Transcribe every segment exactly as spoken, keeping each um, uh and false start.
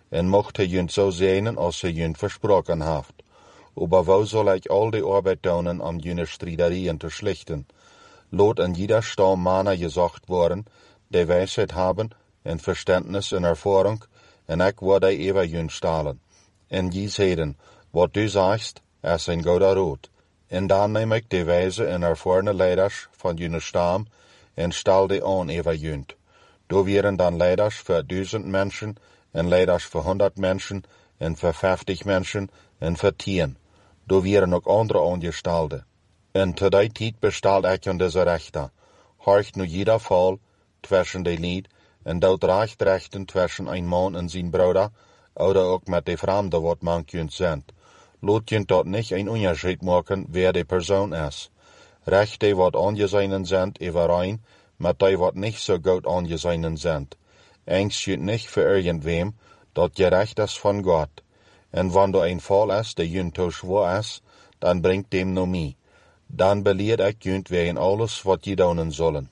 en mocht hij junt zo zenen als hij junt versproken heeft. Aber wo soll ich all die Arbeit tun, um jene Striderien te schlichten? Lot in jeder Stamm Männer gesucht worden, die Weisheit haben en Verständnis en Erfahrung, en ik werde über jün stalen. En je zeiden, wat du sagst, is een goede rood. En dan neem ik de wijze en ervarene leiders van jene stam en stel die aan über junt. Do wären dan leiders voor duizend mensen, en leiders voor honderd mensen, en voor vijftig mensen, en voor tien. Do wären ook andere aangestelde. En te die tijd besteld ik aan deze rechter. Horcht nu jeder val tussen de lied, en doet recht rechten tussen een man en zijn broeder, oder ook met de vreemde wat man kunt zijn. Laat je dat niet een onderscheid maken wie de persoon is. Recht die wat aangezeinen zijn overeen, met die wat niet zo goed aangezeinen zijn. Angst je niet voor irgendwem, dat je recht is van God. En wanneer er een val is die je te zwaar is, dan brengt dem naar mij. Dan beleid ik junt wegen alles wat je doen zullen.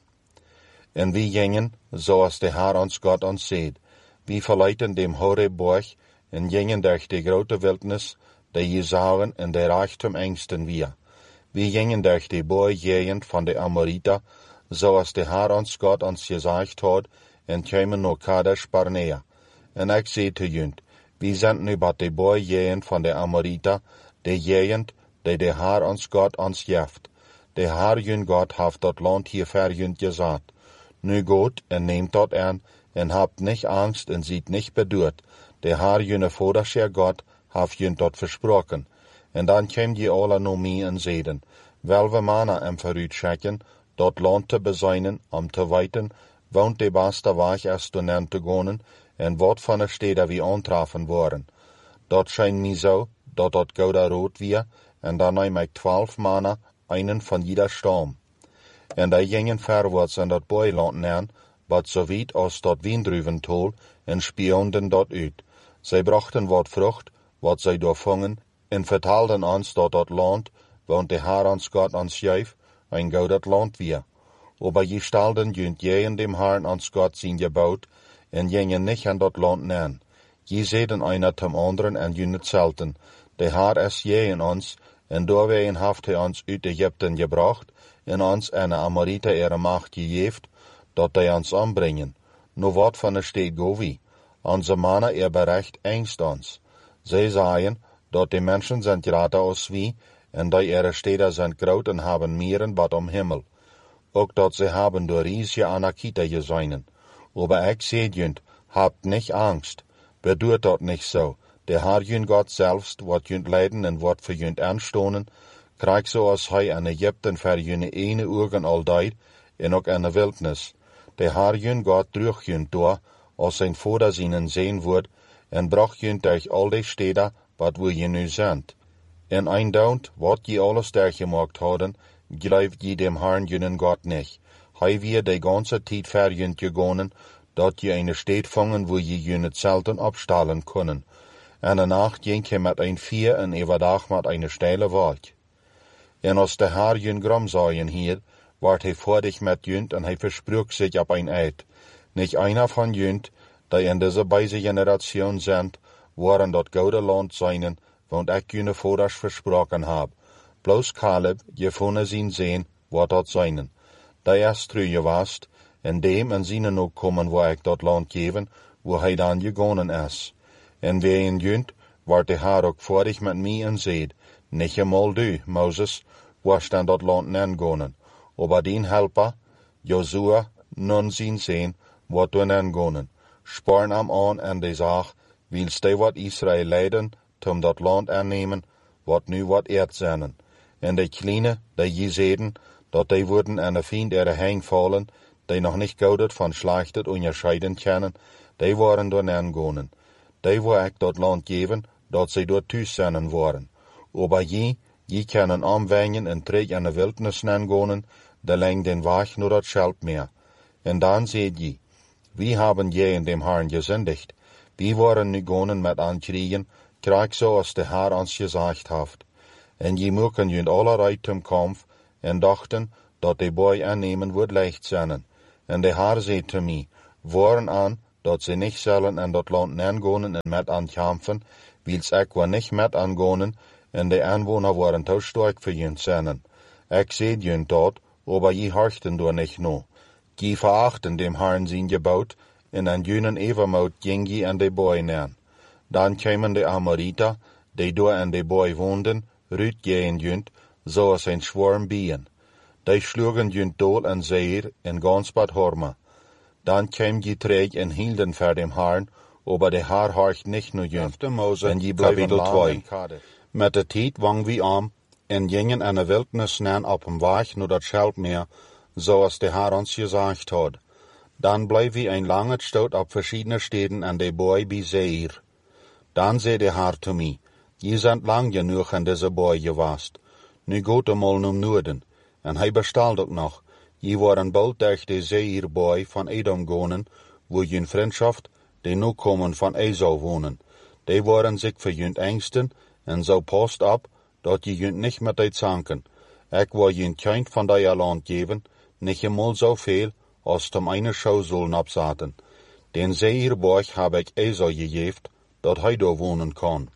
En wie gingen, zoals de Heer ons God ons zegt. Wie verleiden dem Horebberg en gingen durch de grote wildnis, de je zagen en de reichtum angsten wir. Wie gingen durch de boeigegend van de Amorita, zoals de Heer ons God ons gezegd had, en kwamen naar Kadesh Barnea. En ik zei te junt, wie zijn nu bij de boeigegend van de Amorita, de gegend, die de Heer ons God ons geeft. De Heer jun God heeft dat land hier ver junt gezet. Nu goed en neemt dat aan, en habt nicht Angst en ziet nicht beduurd. De Heer june vaderscher God heeft junt dat versproken. En dan kwam je alle naar mij en zeiden, wel we mannen en vooruit schikken, dat land te bezijnen, om te weten, want de beste weg is door hen te gaan, en wat van de steden we aantreffen worden. Dat schijnt mij zo, dat dat gouden rood weer, en dan neem ik twaalf mannen, einen van jeder stam. En die gingen verwaarts in dat boeiland neer, wat zo weit als dat wiendruiventol, en spionden dat uit. Zij brachten wat vrucht, wat zij doorvangen, en vertelden ons dat dat land, want de Heer ons God ons geeft, een gouden land weer. Aber je stelden junt je en dem Heer ons God zijn gebouwd, en gingen niet aan dat land neer. Je zeiden einer zum anderen en je hetzelfde. De Heer is je en ons, en doorwegen heeft hij ons uit Egypten gebracht, en ons en de Amorita ihre macht gegeven, dat die ons aanbrengen. Nu wat van de steed govi? Onze mannen er berecht angst ons. Zij zeiden, dat de mensen zijn groter als wie, en die ihre steden zijn groot en hebben meren wat om hemel. Ook dat ze hebben door riesige Anakita gezien. Aber ik zeg junt, habt nicht angst. Bedoelt dat niet zo. De Heer jun God zelfs, wat junt leiden en wat voor junt aanstonen, krijgt zoals hij in Egypten voor june ene ogen al deed, en ook in de wildnis. De Heer jun God droeg junt door, als zijn vader zijn zien wordt, en bracht junt durch al die steden, wat we je nu zijn. En eindaunt, wat je alles durchgemaakt hadden, gelooft je dem Herrn junen God niet. Hij weer de ganze tijd ver junt gegaan, dat je een stad vangen, wo je jun hetzelfde opstellen kunnen. En de nacht ging je met een vier en overdag met een steile wolk. En als de Heer jun grom zagen hier, werd hij voordig met junt en hij versprook zich op een eed. Niet einer van junt, die in deze beide generatie zijn, waren dat gouden land zijn, want ik june vaders versproken heb. Bloos Caleb, gevonden zien zijn, wat dat zijn. Die is trouw geweest, en dem en zijn ook komen waar ik dat land geven, waar hij dan gegaan is. En wie in junt, werd de Heer ook voordig met mij en zeid, niet eenmaal du, Moses, was dan dat land nengonen. Aber dien helper, Josua, nun zien zijn, wat we nengonen. Sporn am aan en de zaag, wils de wat Israël leiden, tom dat land aannemen, wat nu wat eerd zijn. En de kleine, die je zeiden, dat die worden aan de vriend er heen vallen, die nog niet goud van slechtet onderscheiden kennen, die waren door nengonen. Die wil ik dat land geven, dat zij door thuis zijn worden. Aber je, je kunnen aanwengen en terug aan de wildnis nengonen, de leng den weg naar dat Schelpmeer. En dan zei je, wie hebben je in dem Herrn gezendigd? Wie waren nu gonen met aankriegen, krijg zoals de Heer ons gezegd heeft. En je moeken je allerlei zum kampf, en dachten, dat de boy aannemen wordt leicht zijn. En de Heer zei te mij, waren aan, dat ze niet zullen en dat land neergonen en met aankampen, wils ik waar niet met aangonen en de aanwoner waren te sterk voor jun zijn. Ik zei jun dat, aber je harchten door niet no. Je verachten dem Herrn zijn gebod, en aan junen evermoed ging je aan de boy neer. Dan kwamen de Amoriter, die door aan de boy woonden, uitgeen junt, zoals een schwarm bijen. Die sloegen junt dool en zeer en gans bad horma. Dan kwam je terug en hielden voor dem Herrn, aber de Herr harcht niet nu junt, en je bleven twee. Met de tijd wang we om, en gingen aan de wildnis neer op een weg naar dat Schelpmeer, zoals de Herr ons gezegd had. Dan bleef we een lange stoot op verschillende steden aan de boy bij Seir. Dan zei de Herr te mij, je bent lang genoeg aan deze boy geweest. Nu gaat hem al naar noorden. En hij bestelt ook nog. Je waren bald durch de Seirboy van Edom gonen, wo jun vriendschaft, die nu komen van Esau wonen. Die waren zich voor jun angsten, en zo past op, dat je jun niet met dit zanken. Ik wil jun kind van die land geven, niet eenmaal zoveel, als tom eine schou zullen opzaten. Den Seirboy heb ik Esau gegeven, dat hij daar wonen kan.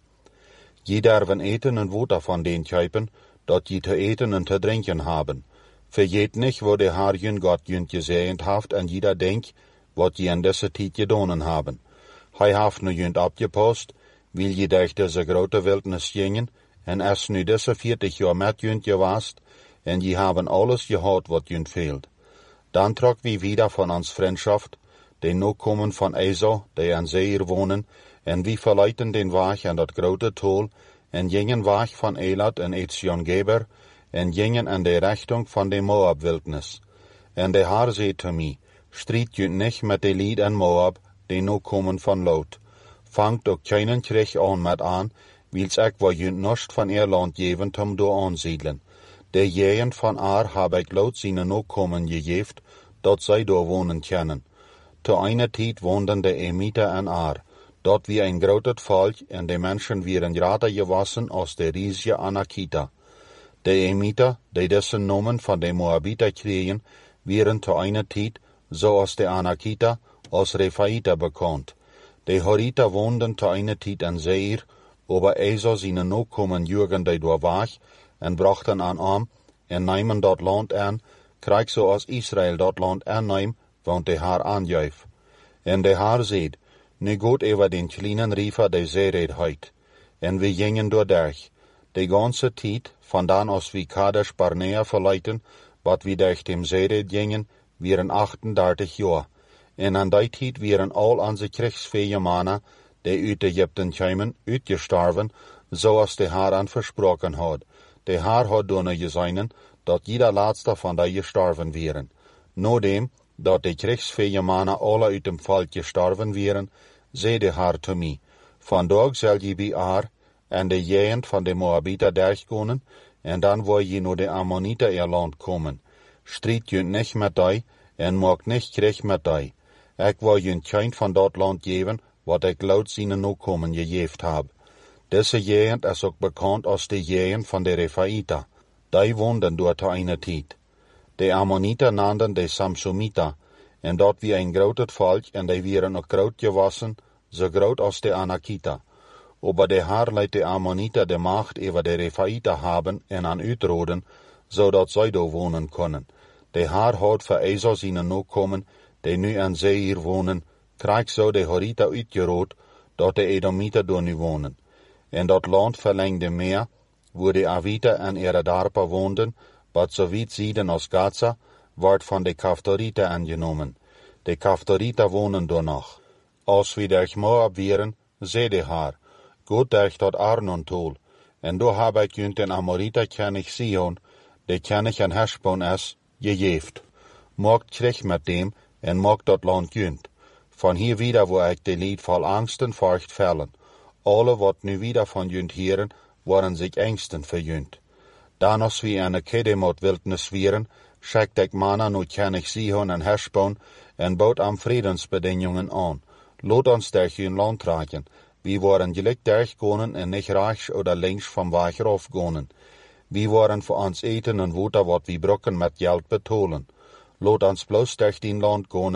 Je derven eten en water van den kuipen, dat je te eten en te drinken hebben. Vergeet niet wat de Heer jun God jun gezegend heeft en jeder denkt wat je in deze tijd gedaan hebben. Hij heeft nu jun opgepast, wil je durch deze grote wildnis gingen, en is nu deze veertig jaar met jun geweest, en je hebben alles gehad wat jun veelt. Dan trok we wieder van ons vriendschaft, die nu komen van Esau, die aan Seir wonen, en we verleiden den weg aan dat grote tol, en gingen weg van Elat en Etzion-Geber, en gingen aan de richting van de Moab-wildnis. En de Heer zei te mij, strijd je niet met de lied en Moab, die nu komen van Lot. Vangt ook keinen krijg aan met aan, wils ik wil je norst van eer land geven om door aanziedelen. De jeën van Ar heb ik Lot zijn nu komen gegeven, dat zij door wonen kunnen. Te eine tijd woonden de Emiter en Ar. Dat wie een groot volk en de mensen wieren groter gewassen als de riesige Anakita. De Emiter, die deze nomen van de Moabiter kregen, wieren te eine tijd, zoals de Anakita, als Refaïta bekend. De Horiter woonden te eine tijd in Seir, aber Esau zijn nu komen jurgen die door weg, en brachten aan om, en nemen dat land aan, krijg zoals Israël dat land aanneemt, want de Heer aanjuif. En de Heer zei, nu gaat over den kleinen river de Zered uit. En we gingen door durch. De ganze tijd, vandaan als we Kadesh Barnea verleiden, wat we durch dem Zered gingen, waren achtendertig jaar. En aan die tijd waren al onze krijgsvee mannen, die uit Egypten kwamen, uitgestorven, zoals de Heer aan versproken had. De Heer had doen gezien, dat jeder laatste van die gestorven waren. Nodem, dat de krijgsvee mannen alle uit dem volk gestorven waren, zei de Heer te mij, vandaag zal je bij Ar en de jeend van de Moabiter durchkomen, en dan wil je naar de Ammoniter ihr land komen. Strijd je niet met die, en maak niet krijg met die. Ik wil je kind van dat land geven, wat ik laut zijn nu komen gegeven heb. Deze jeend is ook bekend als de jeend van de Refaïta. Die woonden door te eine tijd. De Ammoniter naamden de Samsumiter, en dat wie een groot volk, en die waren ook groot gewassen, zo groot als de Anakita. Aber de Heer liet de Ammoniter de macht over de Refaïta hebben en aan uitroden, zodat zij daar wonen kunnen. De Heer had voor Esau zijn nu komen, die nu aan Seir wonen, krijg zo de Horiter uitgerood, dat de Edomiter daar nu wonen. En dat land verlengde meer, waar de Aviter en ihre dorpen woonden, wat zo weit zieden als Gaza, wordt van de Kaftoriter aangenomen. De Kaftoriter wonen daar nog. Als we durch Moab waren, zei de Heer, goed durch dat Arnon-tol, en daar heb ik junt den Amoriter kennig Sihon, de kennig en Heshbon is, gegeven. Maakt krijg met dem, en maakt dat land junt. Van hier wieder waar ik de lied vol angsten voort vellen. Alle wat nu wieder van junt heren, waren zich angsten verjunt. Dan als we aan de Kedemot wildnis wieren, schickt ik mannen nu kennig Sihon en Heshbon, en bood am Friedensbedingungen aan. Laat ons durch hun land trekken. We waren gelijk durchgonen en niet rechts oder links van weg afgonen. We waren voor ons eten en water wat we brokken met geld betolen. Laat ons bloos durch die land gonen,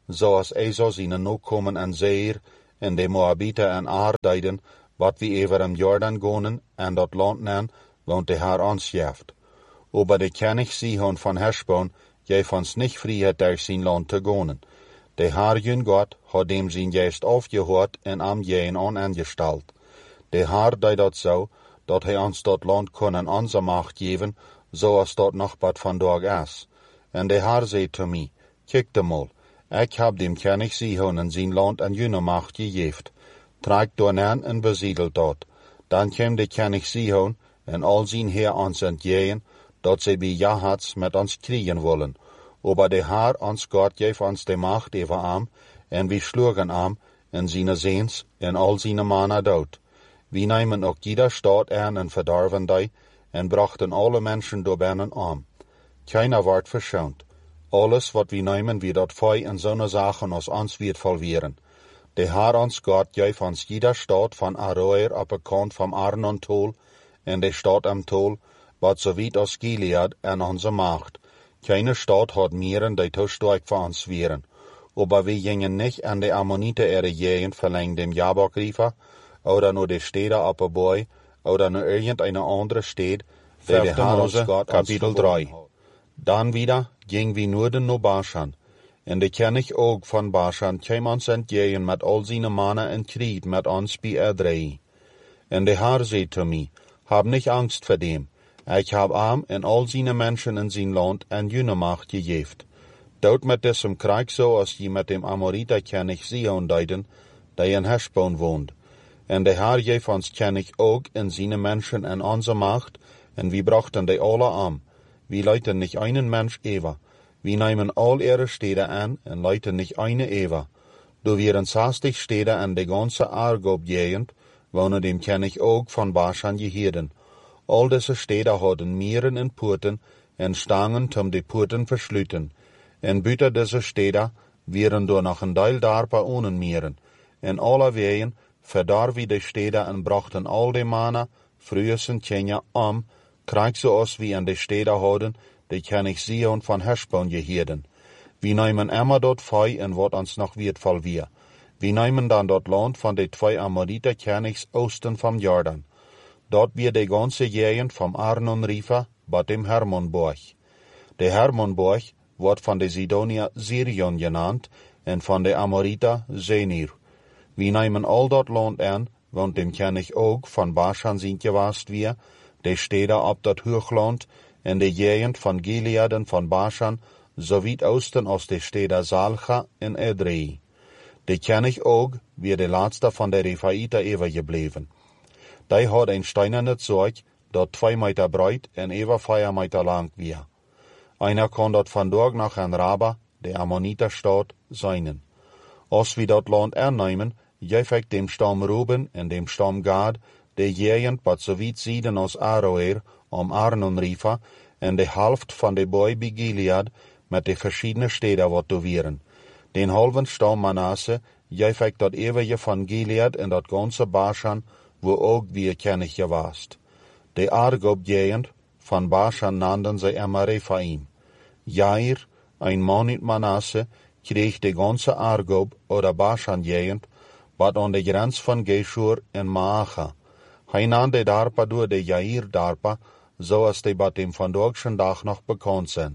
zoals Esau zijn nakomen en Seir, en de Moabieten en Aardeiden, wat wie over am Jordan gonen, en dat land nen, want de haar aanschaft. Aber de König Sihon van Heshbon, geef ons niet vrijheid durch zijn land te gonen. De haar jun God had dem zijn geest afgehoord en am jeen aan aangesteld. De haar deed dat zo, dat hij ons dat land kon in onze macht geven, zoals dat nog wat vandaag is. En de haar zei te mij, kijk de mal, ik heb dem König Sihon in zijn land en junne macht gegeven. Trek door aan en besiedelt dat. Dan kwam de König Sihon en al zijn heer ons entgegen, dat zij bij Jahats met ons kriegen willen. Aber de haar ons God geef ons de macht over am, en we sloegen am, en zijn zeens, en al zijn mannen dood. We nemen ook jeder stad aan en verdarven die, en brachten alle mensen door binnen om. Keiner wordt verschoond. Alles wat we nemen, wie dat vij en zo'n zaken als ons wird verweren. De haar ons God geef ons jeder stad van Aroer op de kant van Arnon tol, en de stad am tol, wat zo weit als Gilead en onze macht. Keine stad had mieren die toestoik voor ons weren. Aber we gingen niet aan de Ammonieten ere jeen verlang dem Jabok riefer, oder nur de steden op de boy, oder nur irgendeine andere stad, die de haar ons God kapitel drei. Dan wieder ging we noorden naar Bashan, en de König ook van Bashan kwam ons entgegen met al zijn mannen en krieg met ons bij Edrei. En de haar zei te mij, hab niet angst voor dem. Ik heb am en al zijn mensen in zijn land en junne macht gegeven. Dood met diesem krijg zoals je met dem Amorita König Sihon deiden, die in Heshbon woont. En de Heer geef ons König ook in zijn mensen en onze macht, en we brachten die alle am. We leiten niet einen Mensch over. We nemen al ihre steden aan en leiten niet eine over. Du wären zestig steden en de ganze Argob-Gegend, wonen dem König ook van Bashan geheden. Al deze steden hadden mieren en poorten en stangen om de poorten versluiten. En buiten deze steden waren door nog een deel daarpa ohne mieren. En alle wegen verdar we de steden en brachten al de mannen, vroeger en tjenja om, krijg zoals we in de steden hadden, de König Sihon van Heshbon geheden. We nemen immer dat vij en wat ons nog wird verweer. We nemen dan dat land van de twee Amorite Königs oosten van Jordan. Dat weer de ganze gegend van Arnon Rifa, bij dem Hermonborg. De Hermonborg wordt van de Sidonia Sirion genaamd en van de Amorita Senir. We nemen al dat land aan, want dem König ook van Bashan zijn gewaast weer, de steden op dat hoogland en de gegend van Gilead en van Bashan, zowiet oosten als de steden Salcha en Edrei. De König ook weer de laatste van de Refaïten overgebleven. Die had een steinerne zorg, dat twee meter breed en even vier meter lang weer. Einer kon dat vandaag nog aan Raba, de Ammoniterstad, zijn. Als we dat land aannemen, geef ik dem stam Ruben en dem stam Gad, de gegend wat zowiet zieden als Aroer, om Arnon Rifa, en de helft van de boy bij Gilead, met de verschillende steden wat te weren. Den halven stam Manasse, geef ik dat eeuwige van Gilead en dat ganze Bashan, wo ook weer König gewaast. De Argob-Gegend van Bashan nannten zij immer Rephaim. Jair, een man uit Manasse, kreeg de ganze Argob oder Bashan-Gegend, wat aan de grens van Geshur en Maacha. Hij nam de darpa door de Jair darpa, zoals de bij dem vandaagse dag nog bekend zijn.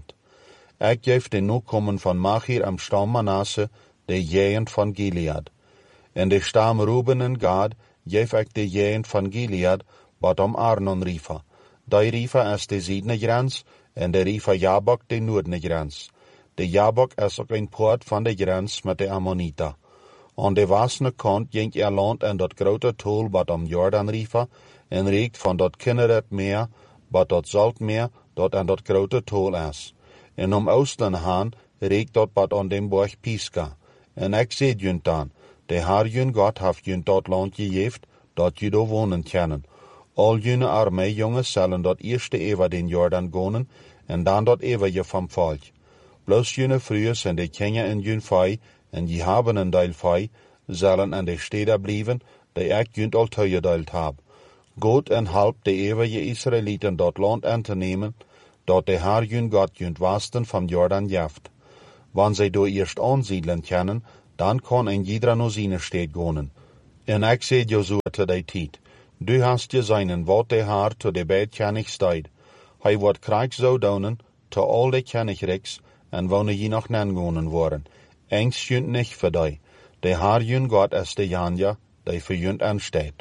Ik geef de nakomen van Machir am stam Manasse, de Gegend van Gilead. En de stam Ruben en Gad geef ik de gegend van Gilead, wat om Arnon Rifa. Die Rifa is de zuidelijke grens, en de Rifa Jabok de noordelijke grens. De Jabok is ook een poort van de grens met de Ammonita. Aan de westelijke kant ging er land en dat grote tol wat om Jordan Rifa, en reikt van dat Kinneret meer, wat dat Saltmeer, dat aan dat grote tol is. En om oosten gaan, reikt dat wat aan dem borg Pisga. En ik zei junt dan, de Heer jun God heeft jun dat land gegeven, dat je daar wonen kennen. Al junne armee jongens zullen dat eerste even den Jordan gonen, en dan dat even je van volk. Bloos junne vrouwen zijn de kenja in jun vij, en je hebben een deel vij, zullen aan de steden blijven, die ik junt al toegedeeld heb. God en help de eeuwige Israëlieten dat land aan te nemen, dat de Heer jun God junt wasten van Jordan jeft. wanneer zij door eerst aanziedelen kennen, dan kan een iedere naar zijn steed gaan. En ik zei Jozua te die tijd, du hast gezien wat de Heer te de beid kennig staat. Hij wordt krijg zo doen, te al de kennigrijks, en wanneer je nog nengonen worden. Engst junt niet voor die. De Heer jun God is de janja, die voor junt aanstaat.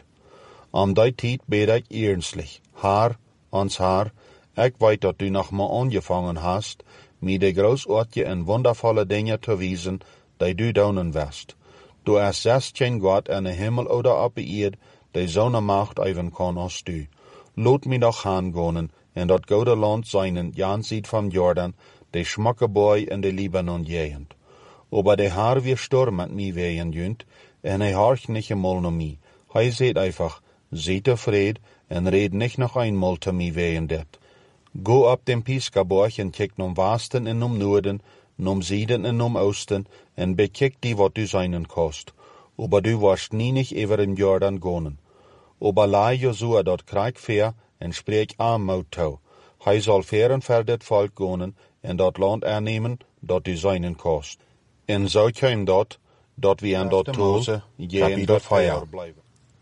Om die tijd bid ik ernstlich, Heer, ons Heer, ik weet dat du nog maar aangevangen hast, met de grootsoortje en wondervolle dingen te wijzen, die du doen wirst. Du is zelfs geen God in de hemel oder op de eerd, die zo'n macht even kan als du. Laat me doch gaan gaan, en dat goede land zijn, janziet van Jordan, de schmakke boy in de Libanon gegend. Aber de Heer weer storm met mij ween junt, en hij horcht niet eenmaal naar mij. Hij zegt einfach, zie tevreden, en red niet nog eenmaal te mij ween dit. Go op den Pisgaborg en kijk naar Westen en naar Noorden, naar Zuiden en naar Oosten, en bekijk die wat du zijn kost. Aber du warst nie nicht over in Jordan gaan. Aber laai Jozua dat krijg ver, en spreek aanmoed toe. Hij zal veren voor dit volk gaan, en dat land aannemen, dat du zijn kost. En zo kwam dat, dat we aan dat toze, je dat feier blijven.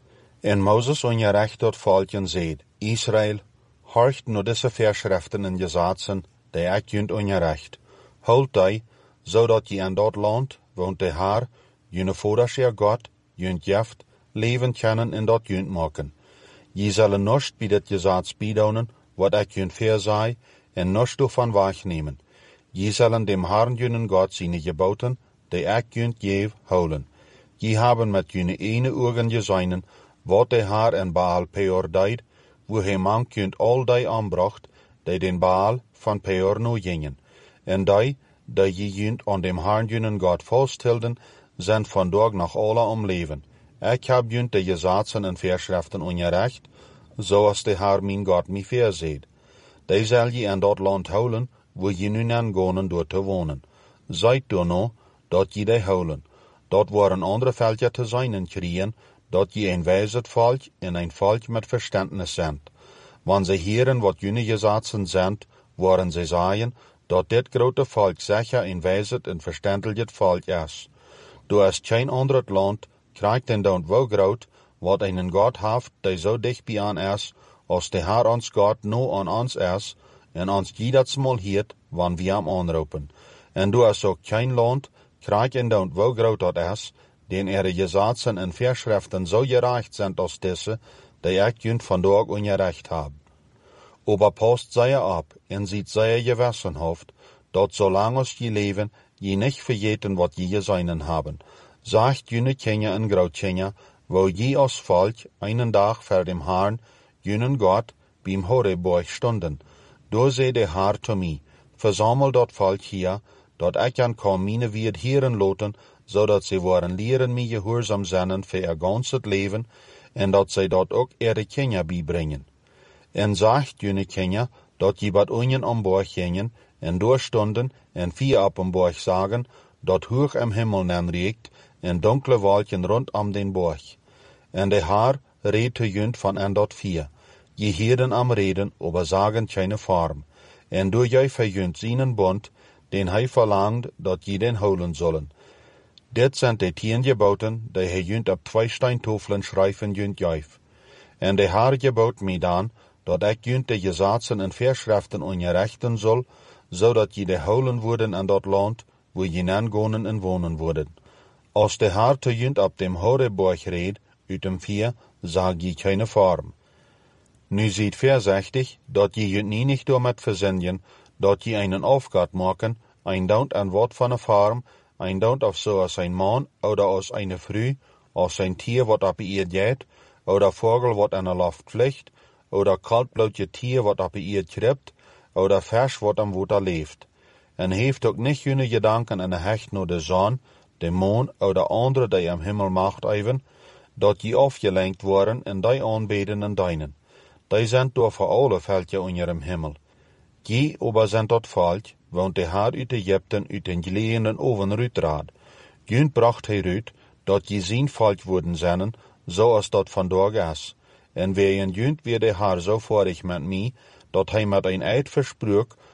En Moses ongerecht dat volk en zeid, Israël, horcht naar deze verschriften en gezaten, die ik junt ongerecht. Houd die, zodat je aan dat land, woont de Heer, june vaders je God, junt jeft, leven kennen en dat junt maken. Je zullen nooit bij dit gezats bijdonen, wat ik junt verzei, en nooit ervan wegnemen. Je zullen dem Herrn junen God zijn geboten, die ik junt geef, houden. Je hebben met june ene ogen gezien, wat de Heer en Baal Peor deed, wo hij man kunt al die aanbracht, die den Baal van Peor nu gingen. En die, die je junt aan dem Herrn junen God vasthielden, zijn vandaag nog alle om leven. Ik heb junt de gezaten en verschriften ongerecht, zoals de Heer mijn God mij verzeidt. Die zal je in dat land houden, wo je nu nangaan door te wonen. Zijt door nou, dat je die houden. Dat waren andere veldje te zijn en kriegen, dat je een wijzend volk en een volk met verstandnis zijn. Wanneer ze heren wat jullie gezaten zijn, waren ze zeggen, dat dit grote volk zeker een wijzend en verstandelijk volk is. Du is geen ander land, krijgt en dan wel groot, wat een God heeft die zo dicht bij aan is, als de Heer ons God nu aan ons is, en ons jedersmaal hiet, wanneer we hem aanroepen. En du is ook geen land, krijgt en dan wel groot dat is, den er gezaten en verschriften zo gerecht zijn als deze, die ik junt vandaag ongerecht heb. Aber past zij op en ziet zij gewassen hoofd, dat zolang als je leven, je niet vergeten wat je gezien hebben. Zegt june Kenia en Groot-Kenia, wo je als volk einen dag voor dem Herrn, junen God, beim Horeborg stonden. Door zei de Heer te mij, verzamel dat volk hier, dat ik aan kan mine wierd heren loten, zodat ze worden leren mij gehoorzaam zijn voor er gans het leven, en dat zij dat ook er de Kenia bijbrengen. En zegt june Kenia, dat je wat onjen om borg gingen, en doorstonden, en vier op een borg zagen, dat hoog im Himmel nen reikt, en donkle wolken rondom den borg. En de Heer reed te junt van en dat vier. Je hierden am reden, aber zagen keine vorm. En door jij verjunt zijn bond, den hij verlangt dat je den houden zullen. Dit zijn de tien geboten, die hij junt op twee steintofelen schrijven junt juif. En de Heer gebood mij dan, dat ik junt de gezaten en verschriften ongerechten zal, zodat je de houden worden aan dat land, wo je nangonen en wonen worden. Als de Heer te junt op dem Horeborg reed, uit dem vier, zal je keine vorm. Nu ziet voorzichtig, dat je je niet door met verzinnen, dat je einen afgaat maken, een daunt aan wat van een farm, een daunt of zo als een man, oder als een vrouw, als een tier wat op je eerd jeet, oder vogel wat aan de loft vliegt, oder kaltbloedje tier wat op je eerd kript, oder vers wat am water leeft. En heeft ook niet jullie gedanken en hecht naar de zon, de maan, oder andere die am Himmel macht even, dat je afgelenkt worden en die aanbeden en dienen. Die zijn door voor alle veldje onder hem Himmel. Je aber zijn dat volk, want de Heer uit Egypten uit den geleenden oven uitraad. Junt bracht hij uit, dat je zijn volk worden zijn, zoals dat vandaag is. En weeën junt weer de Heer zo vorig met mij, dat hij met een eid versprook,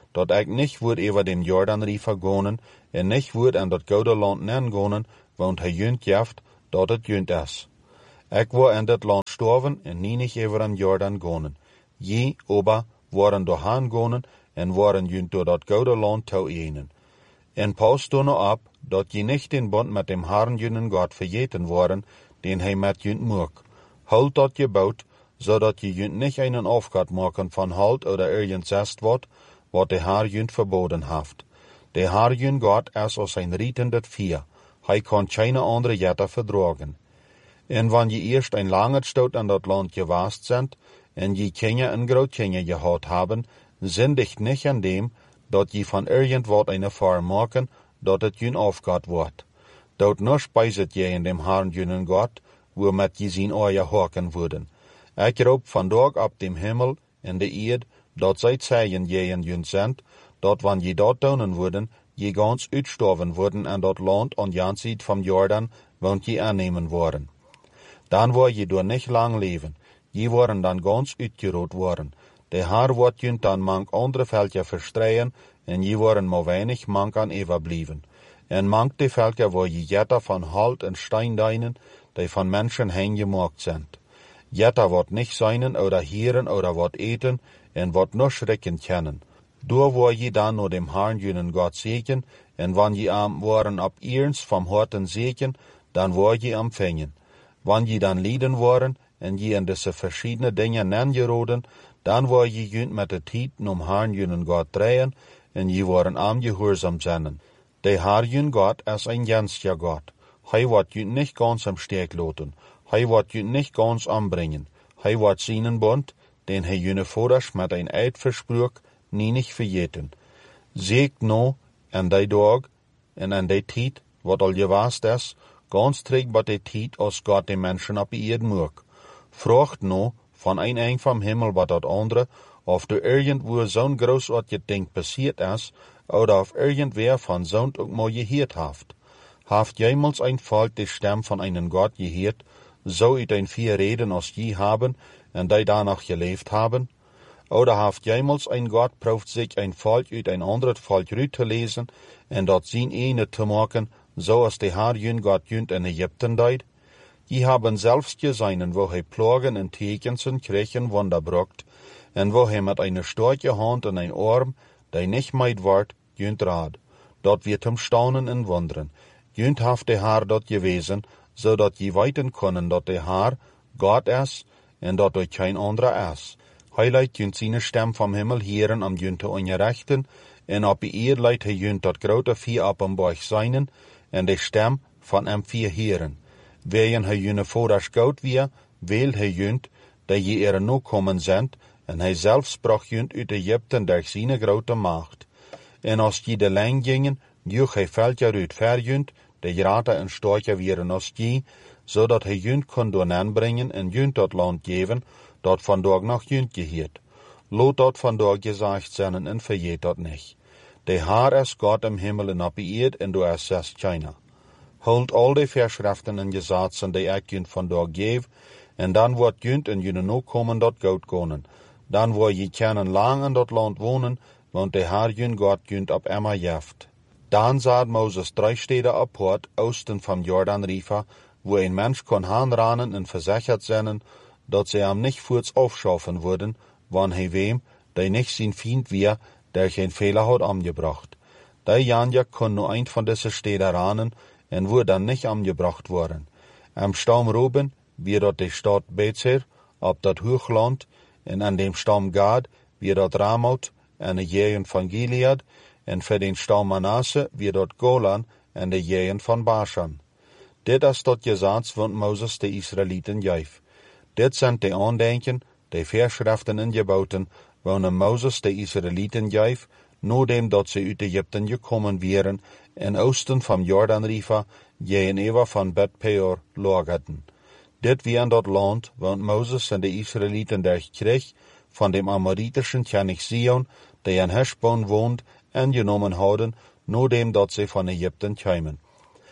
dat ik niet woord over dem Jordanriver gonen en niet woord aan dat gouden land nen gonen, want hij junt jaft dat het junt is. Ik wil in dat land sterven en niet over aan Jordan gonen. Je, oba, waren doorhaan gonen en waren junt door dat gouden land toeënen. En pas toen op, dat je niet in bond met dem Herrn junen God vergeten worden, den hij met junt maakt. Houd dat je bouwt, zodat je junt niet einen afgod maken van hout oder ergens zest wordt, wat de Heer junt verboden heeft. De Heer jun God is als een rietendet vier. Hij kan geen andere jetter verdragen. En wanneer je eerst een lange stoot aan dat land geweest bent, en je kinderen en grootkinderen gehad hebben, zindigt niet aan dem, dat je van irgendwat een ervaar maken, dat het jun afgod wordt. Dat nu spijzet je in dem Herrn junen God, waarmet je zien oor haken worden. Ik roep vandaag op dem hemel en de eerd, dat zij zeien je en jun zijn, dat wanneer je dat doen worden, je gans uitstorven worden en dat land aan jan zijde van Jordan, want je aannemen worden. Dan word je door niet lang leven, je worden dan gans uitgerood worden. De Heer wordt je dan mank andere veldje verstreien, en je worden maar weinig mank aan overblijven. En mank de veldje waar je jetter van hout en steindijnen, die van mensen heen gemaakt zijn. Jetter wordt niet zijn, oder hieren, oder wat eten, en wat nog schrikken kennen. Door word je dan naar dem Herrn junen God zeken, en wanneer je am worden op eerns van harten zeken, dan word je ontvangen. Wanneer je dan lieden worden, en je in deze verschillende dingen nengeroden, dan word je junt met de tijd nom Herrn junen God draaien, en je worden aangehoorzaam zijn. De Heer jun God is een genscher God. Hij wordt junt niet gans am steek laten. Hij wordt junt niet gans aanbrengen. Hij wordt zijn bond, den hij june vaders met een eid versprook, niet vergeten. Zeekt nou en die dag en aan die tijd, wat al geweest is, gans terug bij de tijd als God de mensen op eerd maakt. Vraagt nou van een eng van hemel wat dat andere, of er irgendwo zo'n groot wat je denkt passiert is, oder of irgendwer van zo'n ook maar geheerd heeft. Haft jemals een volk de stem van een God geheerd, zo uit een vier reden als je hebben, en die danach geleefd hebben? Oder haft jemals een God proeft zich een volk uit een ander volk uit te lezen, en dat zien ene te maken, zoals de Heer jun God junt in Egypten deed? Je hebben zelfs gezien wo hij plagen en tekens en kreeg wonderbracht, en wo hij met een sterke hand en een arm, die niet meid wordt, junt raad. Dat wird hem staunen en wonderen. Junt heeft de Heer dat gewezen, zodat je weten kunnen dat de Heer God is, en dat er geen andere is. Hij leidt junt zijn stem van hemel heren om junt te ongerechten, en op de eerd leidt hij junt dat grote vier op een boog zijnen, en de stem van hem vier heren. Weien hij june vaders goud weer, wil hij junt, dat je er nu komen zend, en hij zelf sprak junt uit Egypten door zijn grote macht. En als je de lijn gingen, joeg hij veldje uit ver junt, de groter en sterker wieren als je, zodat hij junt kon doornen brengen en junt dat land geven, dat vandaag nog junt geheert. Laat dat vandaag gezegd zijn en vergeet dat niet. De Heer is God im hemel en op de eerd en door is zes China. Houd al die verschriften en gezaten die ik junt vandaag geef, en dan wordt junt en jullie nu komen dat goud konen. Dan word je kunnen lang in dat land wonen, want de Heer jun God junt op Emma jeft. Dan zat Mozes drie steden apart, oosten van Jordanriver, wo een mens kon aanranen en verzekerd zijn, dat ze hem niet voorts afschaffen worden, wanneer hij weem, die niet zijn vriend weer, der geen fehler had omgebracht. Die janja kon nu een van deze steden ranen, en wordt dan niet omgebracht worden. Am stam Ruben, wie dat de stad Bezer, op dat hoogland, en aan dem stam Gad, wie dat Ramout, en de jeugd van Gilead, en voor den stam Manasse, wie dat Golan, en de jeugd van Bashan. Dit is dat gezag wat Mozes de Israëlieten geef. Dit zijn de aandenken, de verschriften en geboden, wanneer Mozes de Israëlieten geef, nadat dat ze uit Egypten gekomen waren, en oosten van Jordanriver, jenever van Bet-peor lagerden. Dit weer dat land, want Mozes en de Israëlieten daar kreeg, van dem Amoritischen koning Sion, die in Heshbon woont, en genomen hadden, nadat dat ze van Egypten kwamen.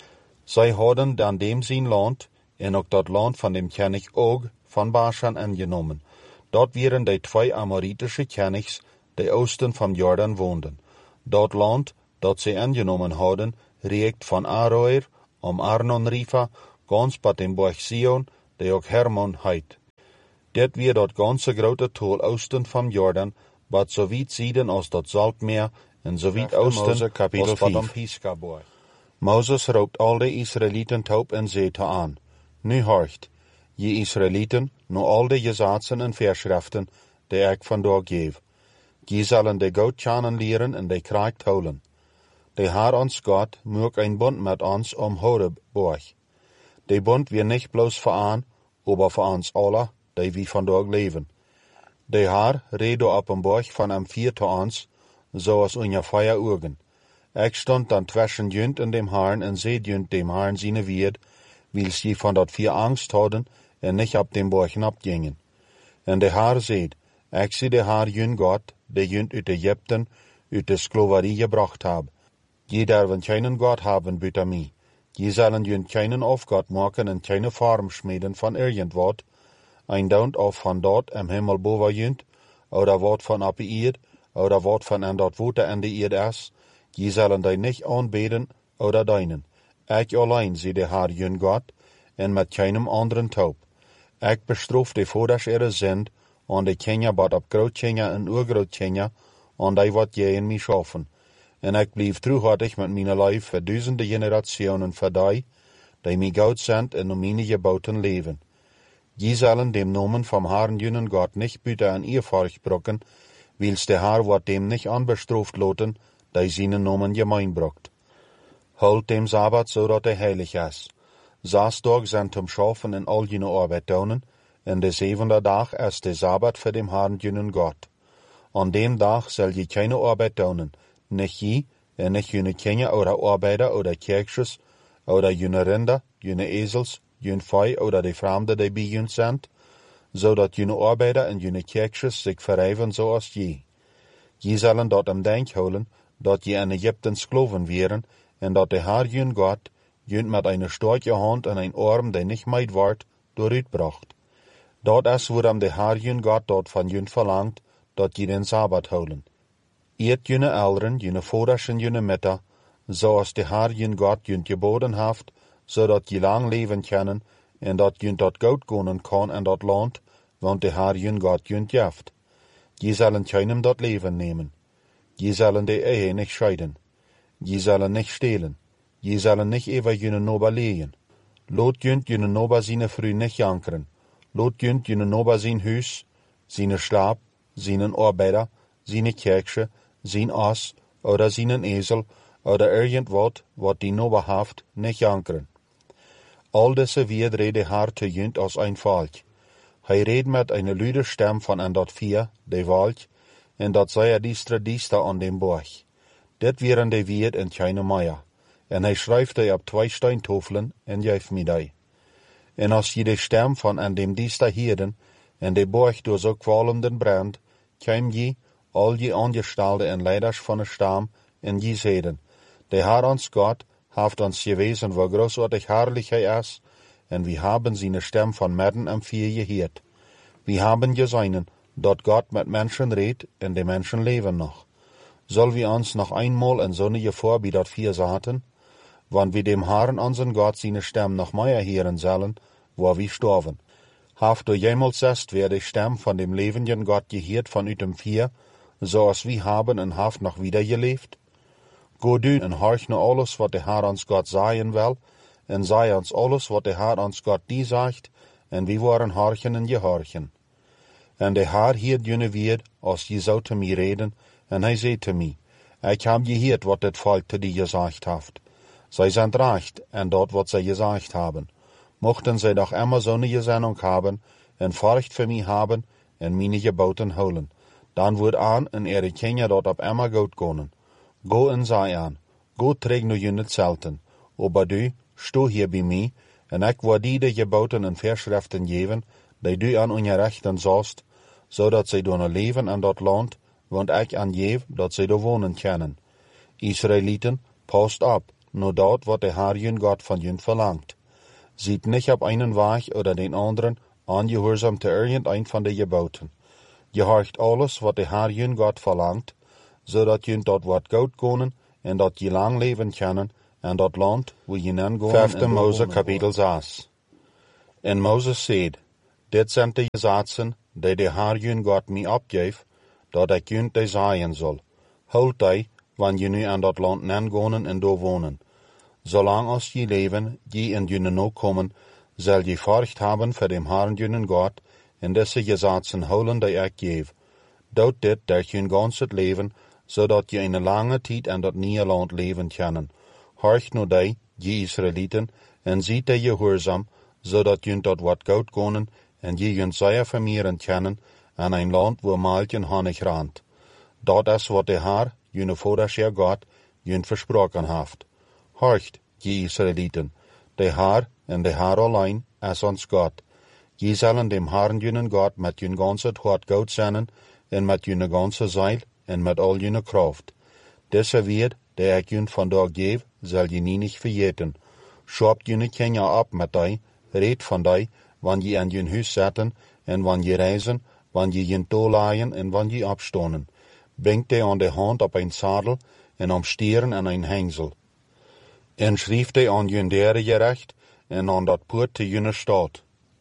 Zij hadden dan dem zijn land, en ook dat land van dem koning Og van Bashan aangenomen. Dat waren de twee Amoritische konings, die oosten van Jordan woonden. Dat land dat zij aangenomen hadden, reikt van Aroer om Arnon Riva, gans pat den berg Sion, die ook Hermon heet. Dit weer dat ganse grote tool oosten van Jordan, wat zo wiet zieden als dat Zaltmeer en zo wiet oosten als wat om Pisgaborg. Moses roept al de Israëlieten toe en zei te aan, nu hoort, je Israëlieten, nu al de gezaatsen en verschriften, die ik vandaag geef. Je zullen de goed kennen leren en de kracht houden. De Heer ons God maakt een bond met ons om Horebborg. De bond weer niet bloos voor aan, maar voor ons alle, die we vandaag leven. De Heer reed op een borg van hem vier te ons, zoals onze vier ogen. Ik stond dan tussen junt en dem Heeren en zei junt dem Heeren zijn weerd, wils je van dat vier angst hadden en niet op dem borg opgingen. En de Heer zei, ik zie de Heer jun God, die junt uit Egypten, uit de sklaverie gebracht heb. Je derven keinen God hebben buiten mij. Je zullen junt keinen afgod maken en keine vorm smeden van irgendwat, een daunt of van dat im hemel boven junt, oder wat van op de eerd, oder wat van en dat water en de eerd is. Je zullen die niet aanbeden oder dienen. Ik alleen zie de Heer jun God, en met keinem anderen taub. Ik bestraf de vaders ihre zend, aan de kinderen wat op grootkinderen en oergrootkinderen, aan die wat jij in mij schaffen. En ik blijf truhartig met mijn lijf voor duizenden generationen voor die, die mij goud zijn en om mijn geboten leven. Je zullen dem nomen van Herrn junen God niet buiten een eervorg brokken, wils de Heer wat dem niet aanbestraft laten, die zijn nomen gemeen brokt. Houd dem Sabbat zodat hij heilig is. Zes dagen zijn om schaffen en al jene arbeid doen, en de zevende dag is de Sabbat voor dem Herrn junen God. Aan dem dag zal je keine arbeid doen, nicht je, en nicht jene kinderen oder arbeider oder kerkjes, oder jene rinder, jene ezels, jene vee oder de vreemden die bij jun zijn, zodat jene arbeider en jene kerkjes zich verrijven zoals je. Je zullen dat om denk houden, dat je in Egypten skloven wieren, en dat de Heer jun God, jun met een sterke hand en een arm die niet meid wordt, dooruitbracht. Dat is waarom de Heer jun God dat van jun verlangt, dat je den Sabbat houden. Eet jene ouderen, jene vaders en jene mitter, zoals de Heer jun God jun geboden heeft, zodat je lang leven kunnen, en dat jun dat goud gonen kan in dat land, want de Heer jun God jun geeft. Je zullen keinem dat leven nemen. Je zullen de ehe niet scheiden. Je zullen niet stelen. Je zullen niet even jene noba leien. Laat junt jene noba zijn vrouw niet jankeren. Laat junt jene noba zijn huis, zijn slaap, zijn arbeider, zijn kerkje, zijn as, oder zijn ezel, oder irgendwat wat die noba heeft, niet jankeren. Al deze weer reed de Heer te junt als een volk. Hij reed met een luide stem van en dat vier, de volk, en dat zei er diestra diestra aan dem borg. Dit wieren de weer en keine meier. En hij schrijft die op twee steintofelen en geeft mij die. En als je de stem van en dem diestra hieren, en de borg door zo kwalenden brand, kwam je, al je aangestalde en leiders van de stam, en je zeiden, de Heer ons God heeft ons gewezen waar grootsoortig herrlich hij is, en we hebben zijn stem van midden en vier gehoord. We hebben gezien dat God met mensen redt en de mensen leven nog. Zal we ons nog eenmaal in zonnige voor bij dat vier zaten, want we dem Herrn onze God zijn stem nog meer horen zullen, waar we sterven. Heeft u jemals zest weer de stem van dem levenden God gehoord vanuit dem vier, zoals we hebben en heeft nog wieder geleefd? Go du en horch naar alles wat de Heer ons God zeggen wil, en zei ons alles wat de Heer ons God die zegt, en we waren horchen en gehorchen. En de Heer hield jene weer, als je zou te mij reden, en hij zei te mij, ik heb gehoord wat dit volk te die gezegd heeft. Zij zijn recht en dat wat zij gezegd hebben. Mochten zij doch immer zo'n gezendung hebben, en furcht voor mij hebben, en mijn geboten houden, dan wordt aan en ihre kinderen dat op immer goed kunnen. Go en zei aan, go trek nu jene zelten, aber du, sto hier bij mij, en ik wil die de geboten en verschriften geven, die du aan onze rechten zast, zodat zij doen leven in dat land, want ik aan geef dat zij er wonen kunnen. Israëlieten, past op, naar dat wat de Heer jun God van jun verlangt. Ziet niet op einen weg oder den anderen, aangehoorzaam te irgendein van de geboten. Je horcht alles wat de Heer jun God verlangt, zodat je tot wat goud konen en dat je lang leven kunnen en dat land waar je nan gaan. Vijfde Mose kapitel zes. En Moses zeid, dit zijn de gesetzen die de Heer jun God mij opgeeft, dat ik jun die zaaien zal. Houd die, wanneer je nu aan dat land nan gaan en daar wonen. Zolang als je leven, je en je no komen, zal je furcht hebben voor de Heer jun God, en deze gesetzen houden die ik geef. Doe dit durch je ganse leven, zodat je een lange tijd aan dat nieuwe land leven kan. Horch nu die, je Israëlieten, en ziet die gehoorzaam, zodat je tot wat goud konen en je je zeer vermeeren kan aan een land waar melk en honig randt. Dat is wat de Heer, je vaders Heer God, je versproken heeft. Horcht, je Israëlieten, de Heer en de Heer alleen is ons God. Je zullen dem Herrn je God met je ganse hart goud zijn en met je ganse ziel en met al je kracht. Deze weer, die ik je vandaag geef, zal je niet vergeten. Schop je kinderen op met die, red van die, wanneer je aan je huis zetten en wanneer je reizen, wanneer je je toelaaien en wanneer je opstonen. Brengt die aan de hand op een zadel en om stieren en een hengsel. En schrijf die aan je derde gerecht en aan dat poort te je stad.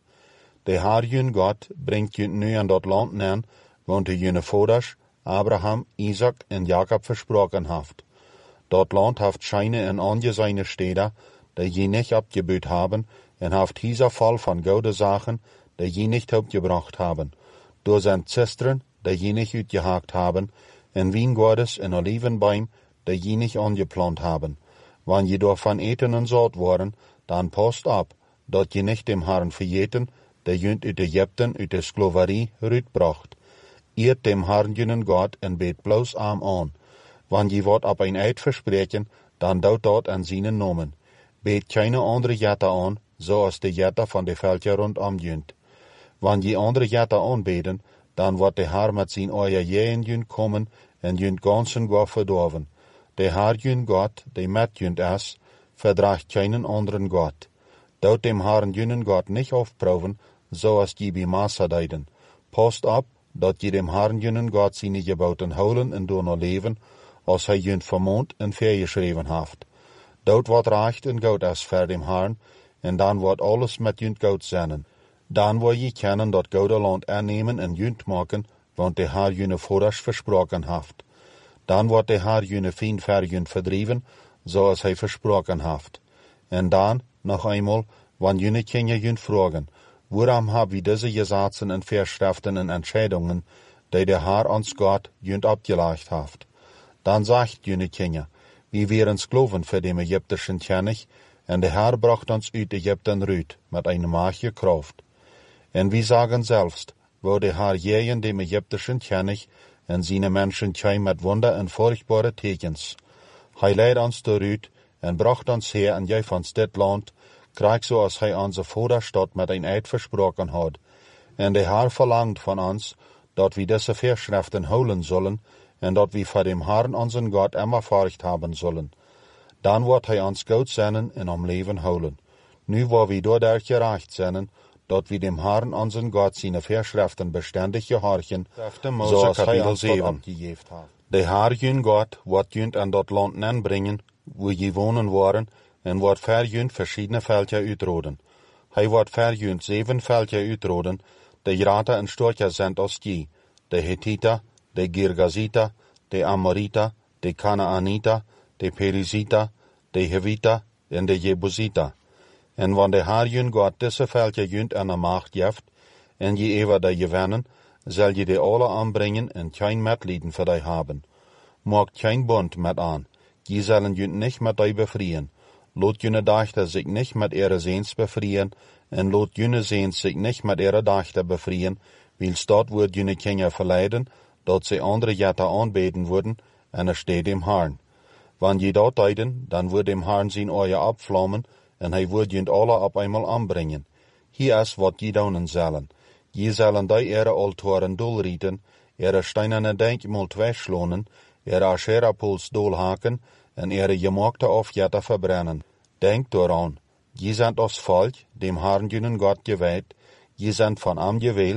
De Heer je God brengt je nu aan dat land nan, want de je vaders, Abraham, Isaac en Jacob versproken heeft. Dat land heeft scheine en angezijne steden, die je niet opgebuurd hebben, en heeft hier vol van gouden zaken, die je niet opgebracht hebben. Door zijn zisteren, die je niet uitgehaakt hebben, en wijngaarden en olivenboom, die je niet aangeplant hebben. Wanneer je daarvan eten en zout worden, dan past op, dat je niet dem Herrn vergeten, die je uit Egypten, uit de slaverie, uitbracht. Eert dem Herrn je God en beet bloos arm aan. Wanneer je wat op een eid verspreken, dan doet dat aan zijn namen. Beet keine andere jette aan, zoals de jette van de veldje rondom junt. Wanneer je andere jette aanbeden, dan wordt de Heer met zijn oor jeën junt komen en junt ganzen God verdorven. De Heer junt God, die met junt is, verdraagt keinen anderen God. Dout dem Herrn junt God niet afproeven, zoals je bij Massa deiden. Past op, dat je dem Herrn junt God zijn geboten houden en door nou leven, als hij junt vermoond en vergeschreven heeft. Dout wat recht en goud is voor dem Herrn, en dan wordt alles met junt goud zijn. Dan wil je kennen dat gouden land aannemen en junt maken, want de Heer junt vaders versproken heeft. Dan wordt de Heer junt vriend voor junt verdreven, zoals hij versproken heeft. En dan, nog eenmaal, wanneer junt kinderen junt vragen, waarom hebben we deze gesetzen en verschriften en entscheidungen, die de Heer ons God junt opgelegd heeft? Dan zegt junt kinderen, we werden skloven voor de Egyptischen König, en de Heer bracht ons uit Egypten uit, met een machtige kracht. En we zeggen zelfs, waar de Heer jeen de Egyptischen König en zijn mensen kwam met wonder en furchtbare tekens. Hij leidde ons eruit en bracht ons her en gaf ons dit land, krijg zoals hij onze vaderstad met een eid versproken had. En de Heer verlangt van ons, dat we deze verschriften houden zullen, en dat we voor dem Herrn onze God immer furcht hebben zullen. Dan wordt hij ons goud zenden en om leven houden. Nu waar we doordat gerecht zijn, dat we dem Herrn onze God zijn verschriften bestendig gehorchen, zoals hij ons dat opgegeven heeft. De Heer jun God wordt junt aan dat land nan brengen, waar je wonen worden, en wordt ver junt verschillende veldje uitroden. Hij wordt ver junt zeven veldje uitroden, de grote en sterker zijn als je, de Hittita, de Girgazita, de Amorita, de Canaanita, de Perizita, de Hevita en de Jebusita. En wanneer de Heer jun God deze veldje junt aan de macht geeft, en je even die gewinnen, zal je die alle aanbrengen en geen medelijden voor die hebben. Maak geen bond met aan, je zullen junt niet met die bevrijen. Laat jene dachten zich niet met ihre zeens bevrijen, en laat jene zeens zich niet met ihre dachten bevrijen, wils dat wordt jene kinderen verleiden, dat ze andere jetten aanbeden worden, en er steht dem Herrn. Wanneer je dat deiden, dan wordt dem Herrn zijn oor opvlammen, en hij wordt junt alle op eenmaal aanbrengen. Hier is wat je doen zullen. Je zullen die ihre altaren doelrieten, ihre steinerne denkmult wegslonen, ihre Asherah-pols doelhaken, en ihre gemaakte afjetten verbrennen. Denk daaraan, je bent als volk, dem Herrn junen God gewijd, je bent van hem gewählt,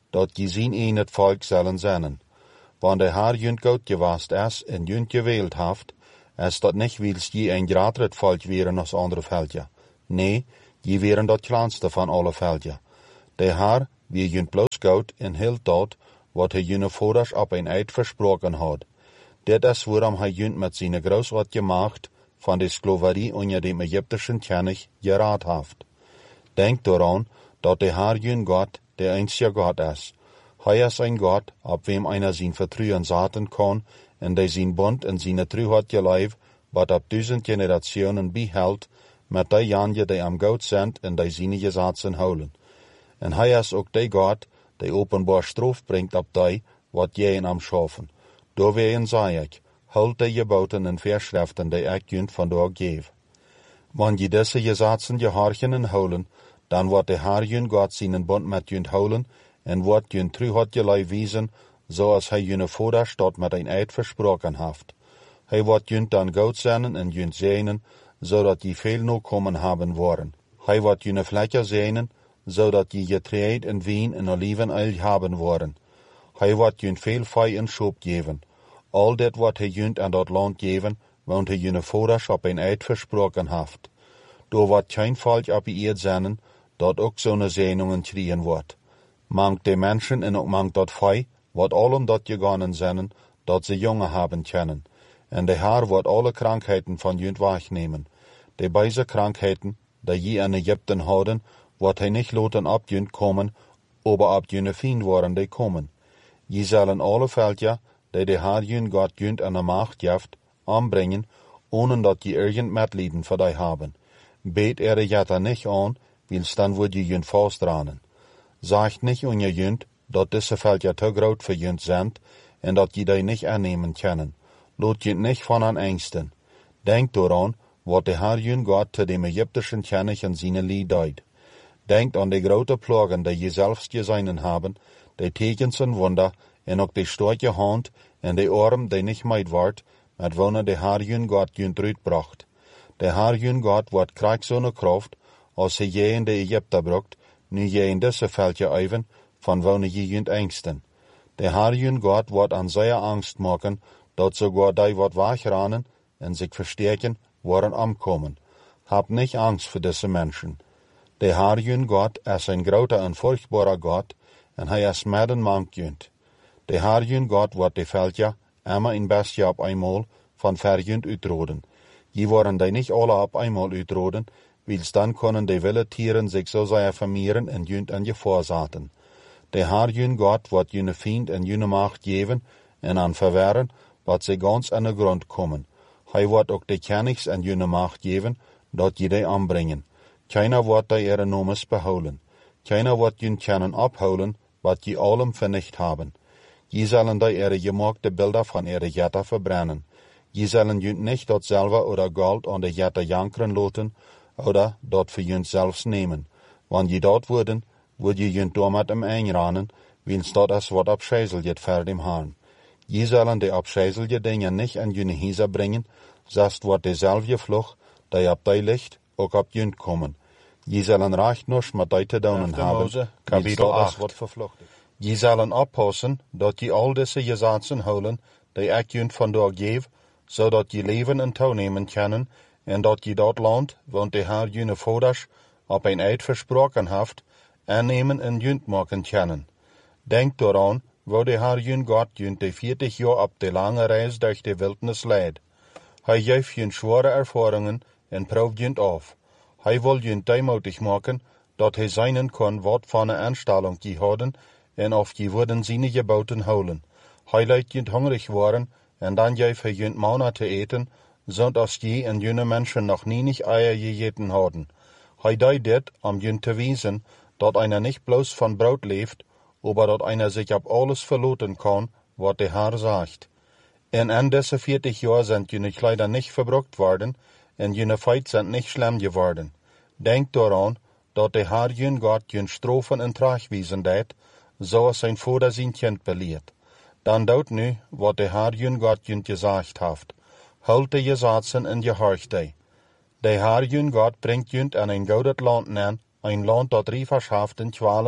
dat je zien een het volk zullen zijn. Want de Heer junt goud gewast is en junt gewild heeft, is dat niet wils je een groter het volk weren als andere veldje. Nee, je weren dat kleinste van alle veldje. De Heer, wie junt bloos goud en hield dat, wat hij jullie voorders op een eid versproken had. Dit is waarom hij junt met zijn grootste macht van de slaverie onder de Egyptischen koning geraad heeft. Denk eraan dat de Heer junt God de einzige God is. Hij is een God op wem einer zijn vertrouwen zetten kan en die zijn bond en zijn truheid geleef, wat op duizend generationen behoudt, met die janje die am goud zijn en die zijn gezaten houden. En hij is ook die God die openbaar straf brengt op die wat jij am schaffen. Doorwegen zei ik, houd die geboten en verschriften die ik junt vandaag geef. Want je deze gezaten gehoorchen en houden, dan wordt de Heer junt God zijn bond met junt houden en wordt junt truheid geleef wezen, zoals hij jullie voorders tot met een eid versproken heeft. Hij wordt junt dan goud zijn en junt zegenen, zodat je veel nakomen hebben worden. Hij wordt jullie vlekken zegenen, zodat je getreed en wien en olivenöl hebben worden. Hij wordt junt veel vee en schop geven. Al dit wat hij junt aan dat land geven, want hij jullie voorders op een eid versproken heeft. Door wordt geen volk op de eerd zijn, dat ook zo'n zegeningen krijgen wordt. Mangt de mensen en ook mangt dat vee, wat allem dat gegaan zijn, dat ze jongen hebben kennen. En de Heer wordt alle krankheden van junt wegnemen. De beide krankheden, die je in Egypten hadden, wordt hij niet laten op junt komen, aber op jullie vriend worden die komen. Je zullen alle veldja, die de Heer junt God junt aan de macht geeft, aanbrengen, ohne dat je irgend medlijden voor die hebben. Beet er jeta niet aan, wils dan word je junt vastdranen. Zeg niet aan je junt, dat deze veldja te groot voor junt zijn, en dat je die niet aannemen kunnen. Laat junt niet van aan angsten. Denk eraan, wat de Heer junt God te de Egyptischen koning en zijn lied deed. Denk aan de grote plagen die je zelfs gezien hebben, de tekens en wonder, en ook de sterke hand en de arm die niet meid wordt, met wanneer de Heer junt God junt uitbracht. De Heer junt God wordt krijgt zo'n kracht, als hij je in de Egypte bracht, nu je in deze veldje even, van wanneer je junt angsten. De Heer junt God wordt aan zeer angst maken, dat sogar die wat wegranen en zich versterken, worden omkomen. Hab niet angst voor deze mensen. De Heer junt God is een grote en furchtbare God, en hij is midden mank junt. De Heer junt God wordt de veldja, immer in bestje op eenmaal, van ver junt uitroden. Je worden die niet alle op eenmaal uitroden, wils dan kunnen de wilde tieren zich zo zeer vermeeren en junt aan je voorzaten. De Heer junt God wordt jullie vriend en jullie macht geven, en aan verweren, wat ze gans aan de grond komen. Hij wordt ook de kenigs en jullie macht geven, dat je die aanbrengen. Keiner wordt die ere nomes behouden. Keiner wordt jullie kunnen ophouden, wat je allem vernicht hebben. Je zullen die ere gemaakte beelden van ere jetta verbrennen. Je zullen jullie niet dat zilver oder gold aan de jetta jankeren laten, oder dat voor jullie zelfs nemen. Want je dat worden, word je jullie door met hem einranen, wils dat is wat opschijzelje voor dem Herrn. Je zullen de opschijzelje dingen niet aan jullie huizen brengen, zelfs wordt dezelfde vlug, die op die ligt, ook op jullie komen. Je zullen recht nog met die te doen hebben, wils dat is wat vervluchtig. Je zullen oppassen, dat je al deze gezaten houden, die ik jullie vandaag geef, zodat je leven en toenemen kunnen, en dat je dat land, want de Heer jullie voorders op een eid versproken heeft, aannemen en junt maken kunnen. Denk eraan, waar de Heer jullie God jullie de veertig jaar op de lange reis door de wildernis leidt. Hij geeft jullie zware ervaringen en proeft jullie af. Hij wil jullie deemoedig maken, dat hij zijn kan wat van een aanstelling je houden, en of je worden zijn geboten houden. Hij laat jullie hongerig worden, en dan geeft hij jullie manna te eten, zodat je en jullie mensen nog niet eier gegeten hadden. Hij deed dit om jullie te wijzen, dat einer niet bloos van brood leeft, aber dat einer zich op alles verlaten kan, wat de Heer zegt. En in deze veertig jaar zijn jullie leider niet verbruikt worden, en jullie feit zijn niet schlimm geworden. Denk eraan, dat de Heer jullie God jullie strafen en terechtwijzen deed, zoals zijn vader zijn kind beleert. Dan doet nu, wat de Heer jullie God jullie gezegd heeft. Houd de gezaten en gehorcht die. De Heer jullie God brengt jullie aan een gouden land neer, een land dat rievers heeft in kwalen,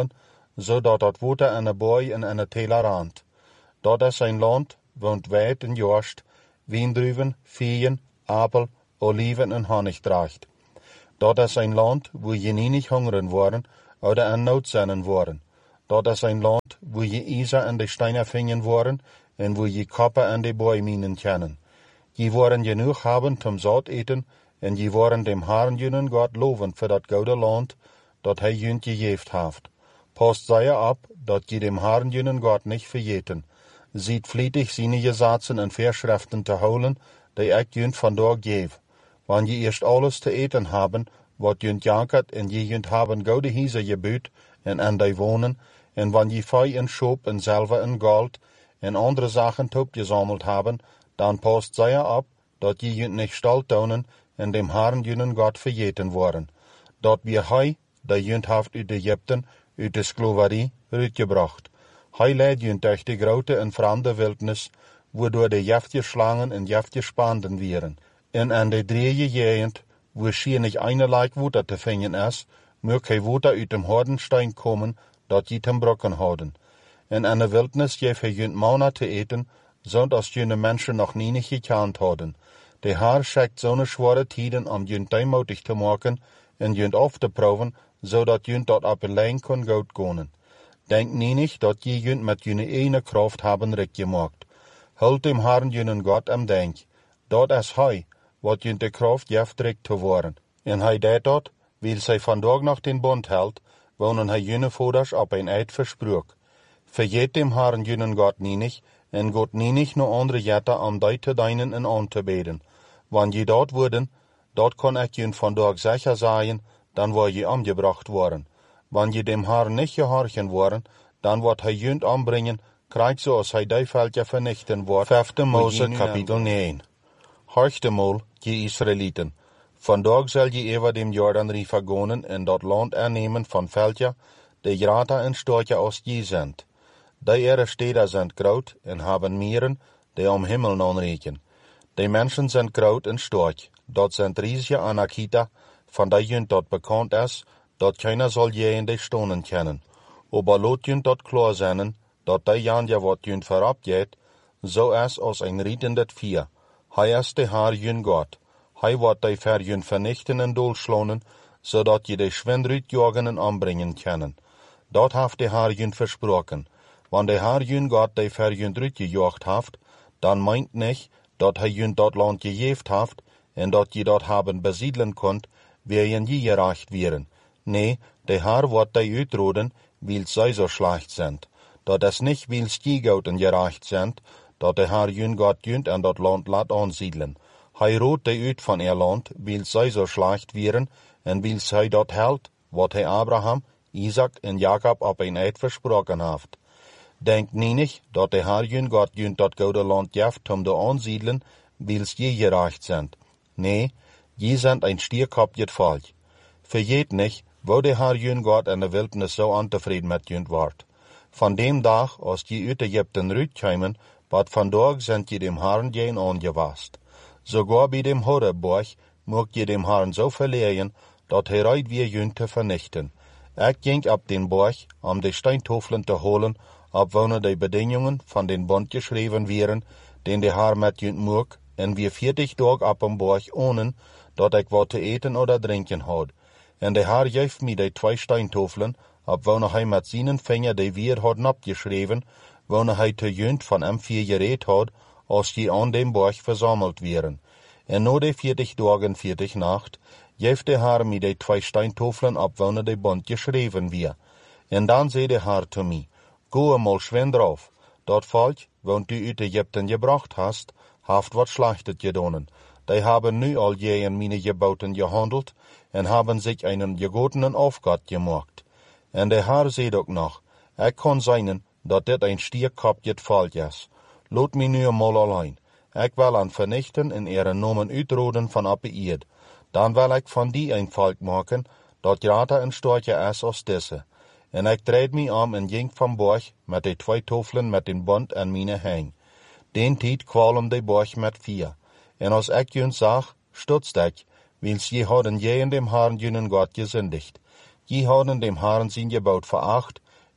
zodat dat water en een boy en een teler raant. Dat is zijn land, woont wijd en jorst, wiendruiven, vien, apel, oliven en honig draagt. Dat is een land, waar je niet hongeren worden, oder in nood zijn worden. Dat is een land, waar je ijzer en de stenen vinden worden, en waar je koper en de boeiminen kennen. Je worden genoeg hebben om zout eten, en je worden dem Herren junen God loven voor dat gouden land, dat hij junt gegeven heeft. Past zij op, dat je dem Herren junen God niet vergeten. Ziet vlietig zijn gezaten en verschriften te houden, die ik junt vandaag geef. Wanneer je eerst alles te eten hebben, wat junt jankert, en je junt hebben gouden huizen gebuut, en aan die wonen, en wanneer je vee en schop en zilver en goud, en andere zaken opgezameld hebben, dan past zij op, dat je junt niet stal tonen, en dem Herren junen God vergeten worden. Dat wie hij, die junt heeft uit Egypten, uit de slaverie, uitgebracht. Hij leidt junt durch de grote en vreemde wildnis, waardoor de jeftige slangen en jeftige spanden wieren. En aan de drieën jegend, waar schier niet einerlei water te vinden is, moet hij water uit dem hardenstein komen, dat je ten brokken houden. En aan de wildnis geeft hij junt manna te eten, zoals jene mensen nog niet gekend hadden. De Heer schickt zo'n zware tijden om junt deemoedig te maken en junt af te proeven, zodat junt dat op alleen kon goed kunnen. Denk niet dat je junt met jene ene kracht hebben rijk gemaakt. Hult dem Herren junen God am denk. Dat is hij, wat junt de kracht geeft rijk te worden. En hij deed dat, wil zij vandaag nog den bond held, wonen hij jene vaders op een eed versprook. Vergeet dem Herren junen God niet, en God niet naar andere jetten om die te dienen en aan te beden. Wanneer je dat worden, dat kan ik je vandaag zeker zeggen, dan word je omgebracht worden. Wanneer je dem Herren niet gehorchen worden, dan wordt hij junt ombrengen, krijgt zoals hij die veldje vernichten wordt. Vijfde Mose kapitel negen. Horchte mol, je Israëlieten. Vandaag zal je over dem Jordanrivier gaan en dat land aannemen van veldje, de groter en sterker als je zijn. Die ere steden zijn groot en hebben meren, die om hemel aanreiken. Die mensen zijn groot en sterk. Dat zijn riesige Anakita, van die junt dat bekend is, dat keiner zal je in de stonen kennen. Aber laat junt dat klaar zijn, dat die janje wat junt voorop gaat, zo is als een rietende vier. Hij is de Heer jun God. Hij wordt die ver junt vernichten en doelslonen, zodat je de schwindruit jagen en ombrengen kennen. Dat heeft de Heer junt versproken. Wanneer de Heer jun God die ver junt uitgejaagd heeft, dan meint niet dat hij junt dat land gegeven heeft en dat je dat hebben besiedelen kunt, weer je gerecht wieren. Nee, de Heer wordt die uitroden, wil zij zo slecht zijn. Dat is niet wil stiegout en gerecht zijn, dat de Heer jun God junt en dat land laat aansiedelen. Hij roept die uit van er land, wil zij zo slecht wieren, en wil zij dat held, wat hij Abraham, Isaac en Jacob op een eed versproken heeft. Denk niet dat de Heer jun God junt dat gouden land geeft om te aansiedelen, wils je gerecht zijn. Nee, je zijn een stierkopje volk. Vergeet niet, wo de Heer jun God in de wildnis zo ontevreden met junt wordt. Van dem dag, als je uit Egypten uitkomen, wat vandaag zijn je dem Herren geen aangewast. Sogar bij dem Horeborg moet je dem Herren zo verleeren, dat hij rijdt weer junt te vernichten. Ik ging op den borg om de steintofelen te holen, op wonen de bedingingen van den bond geschreven werden, den de Heer met junt moek, en weer veertig dagen op een borg ohne, dat ik wat te eten oder drinken had. En de Heer geeft mij de twee steintofelen, op wonen hij met zijn vinger de weer hadden opgeschreven, wonen hij te junt van hem vier gereed had, als die aan dem borg verzameld werden. En na de veertig dagen veertig nacht, geeft de Heer mij de twee steintofelen op wonen de bond geschreven weer. En dan zei de Heer te mij, go eenmaal schwen drauf, dat volk, want u uit Egypten gebracht hast, heeft wat slechtet gedaan. Die hebben nu al je in mijn geboten gehandeld, en hebben zich een gegotenen afgod gemaakt. En de Heer zei ook nog, ik kan zijn dat dit een stierkopje volk is. Laat mij nu eenmaal alleen. Ik wil aan vernichten en ihre namen uitroden van op de eerd. Dan wil ik van die een volk maken, dat groter en sterker is als deze. En ik dreed mij om en ging van borg met de twee tofelen met den bond aan mijn hang. Den tijd kwam de borg met vier. En als ik junt zag, stutste ik, wils je hadden je in dem Herren junen God gezündigt. Je hadden dem Herren zijn gebod veracht,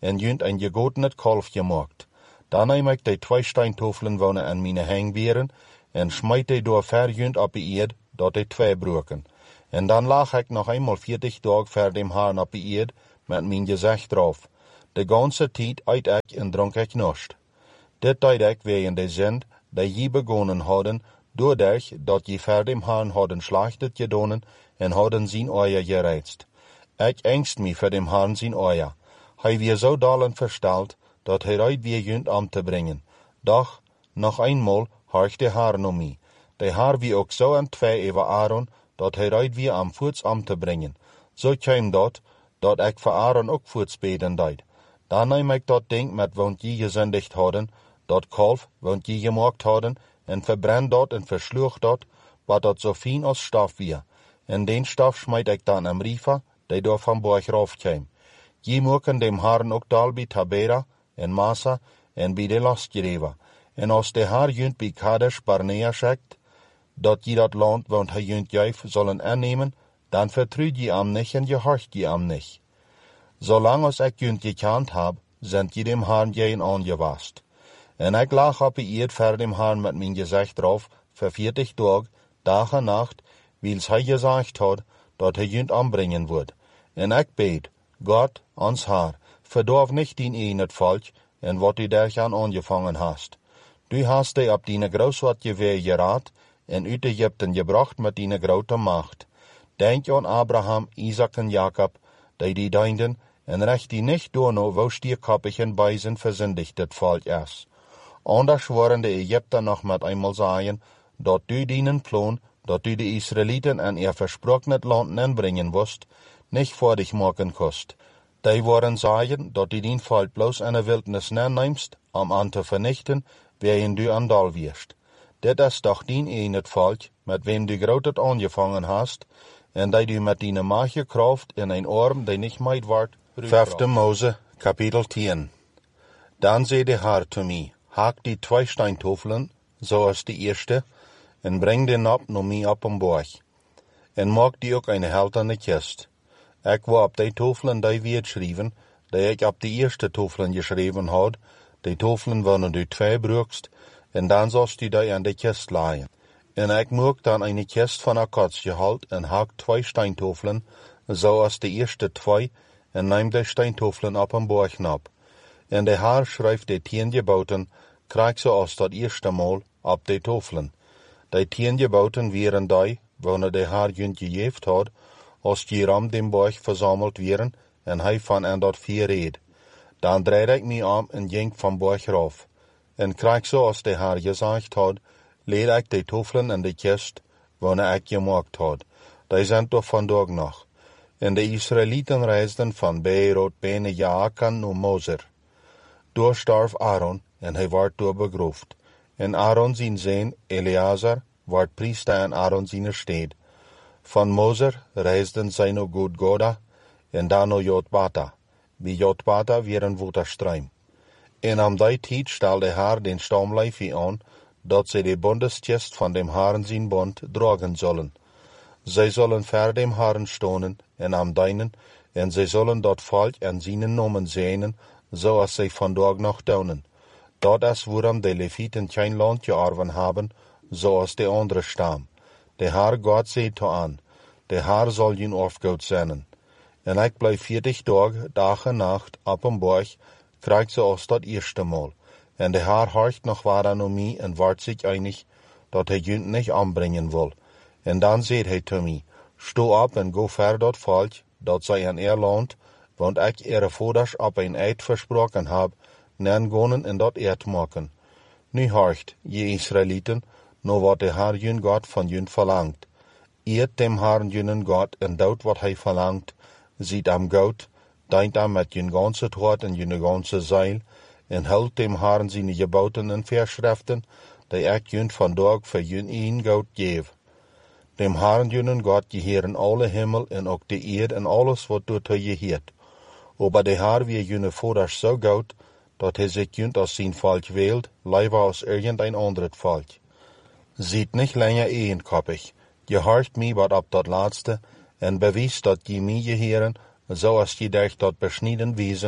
en junt een gegotenet kalf gemaakt. Dan neem ik de twee steintofelen wonen aan mijn hengweren en smijt die door ver junt op de eerd, dat de twee broken. En dan lag ik nog eenmaal veertig dagen ver dem haren op de eerd met mijn gezicht erop. De ganse tijd eet ik en dronk ik niets. Dit deed ik wegen de zend die je begonnen hadden, doordat dat je ver dem haren hadden slachtet gedaan en hadden zijn oor gereizt. Ik engst me voor dem haren zijn oor. Hij weer zo dalen versteld, dat hij uit weer junt om te brengen. Doch, nog eenmaal hargt de haar om mij. De haar wie ook zo aan twee over Aaron, dat hij uit weer om voets om te brengen. Zo kwam dat, dat ik voor Aaron ook voets beden deed. Dan neem ik dat ding met want je gezondigd hadden, dat kalf want je gemaakt hadden, en verbrand dat en versloeg dat, wat dat zo fijn als stof weer. En den stof smijt ik dan am riefer, die door van boog raaf kwam. Je moeken dem haren ook dal bij Tabera en Massa en bij de lastgereven. En als de haar junt bij Kadesh Barnea schekt, dat je dat land want hij junt juif zullen aannemen, dan vertrouwt je am niet en je hart je am niet. Zolang als ik junt gekend heb, zijn je dem haren geen aangewast. En ik lag op de eerd ver dem haren met mijn gezicht erop, voor veertig dagen, dag en nacht, wils hij gezegd had, dat hij junt aanbrengen wordt. En ik bid, God, ons Heer, verdorf niet dien een het volk, en wat u daaraan aangevangen hast. Du hast die op die grootwat geweer geraad, en uit Egypten gebracht met die grote macht. Denk aan Abraham, Isaac en Jacob, die die dienden, en recht die niet door no wo stierkoppig en bijzen verzindigd het volk is. Anders worden de Egypten nog met eenmaal zeggen, dat du dienen plan, dat u de Israëlieten en ihr versproken land inbrengen woest, niet voor dich maken kost. Die worden zeggen, dat u dien volk bloos in de wildnis neemt, om aan te vernichten, waarin du aan dal wierst. Dit is toch dien een het volk, met wem du groot het aangevangen hast, en die du met die magie kracht in een arm die niet meid wordt. Vijfde Mose, kapitel tien. Dan zei de Heer te mij, haak die twee steintofelen, zoals de eerste, en breng den op naar mij op een borg. En maak die ook een heldene kist. Ik wou op die tofelen die weer schrijven, die ik op de eerste tofelen geschreven had, die tofelen worden du twee broekst, en dan zost u die aan de kist laaien. En ik maak dan een kist van akkoords gehaald en haak twee steintofelen, zoals de eerste twee, en neem de steintofelen op een borg op. En de Heer schrijft de tien geboten, krijg zoals dat eerste maal, op de tofelen. De tien geboten waren die, wanneer de Heer junt gegeven had, als die om den borg verzameld werden, en hij van aan dat vier reed. Dan draaide ik me om en ging van borg af. En krijg zoals de Heer gezegd had, leed ik de tofelen in de kist, wanneer ik gemaakt had. Die zijn toch vandaag nog. En de Israëlieten reisden van Beerot bene Jaakan naar Moser. Door starf Aaron, en hij werd door begroefd. En Aaron zijn zoon Eleazar werd priester aan Aaron zijn steed. Van Moser reisden zij naar Gudgoda, en dan naar Jotbata. Bij Jotbata weer een waterstream. En om die tijd stelde haar den stamlijfie aan, dat zij de bondeskist van dem haren zijn bond dragen zullen. Zij zullen ver dem haren stonen en am dienen, en zij zullen dat volk en zijn nomen zenen, zoals zij vandaag nog doen. Dat is waarom de Levieten geen land geërven hebben, zoals de andere stam. De Heer God zei te aan, de Heer zal je afgoed zijn. En ik blijf veertig dagen, dag en nacht, op een borg, krijg zoals dat eerste maal. En de Heer harcht nog waar aan mij en wordt zich einig, dat hij junt niet aanbrengen wil. En dan zei hij te mij, sto op en go ver dat volk, dat zij aan eer land, want ik ihre vaders op een eed versproken heb, nen gonen en dat eed maken. Nu harcht, je Israëlieten, nou wat de Heer jun God van jun verlangt. Eert dem Herrn junen God en doet wat hij verlangt, ziet am goed, dient am met jun ganse hart en jun ganse ziel, en houdt dem Herrn zijn geboten en verschriften, die ik jun vandaag voor jun een goed geef. Dem Herrn junen God geheren alle hemel en ook de eerd en alles wat door hij geheert. Aber de Heer weer june vaders zo goed, dat hij zich junt als zijn volk wählt, liever als irgendein anderes volk. Ziet niet langer eenkoppig, je harcht mij wat op dat laatste, en bewijst dat je mij geheren, zoals je durch dat besneden wezen,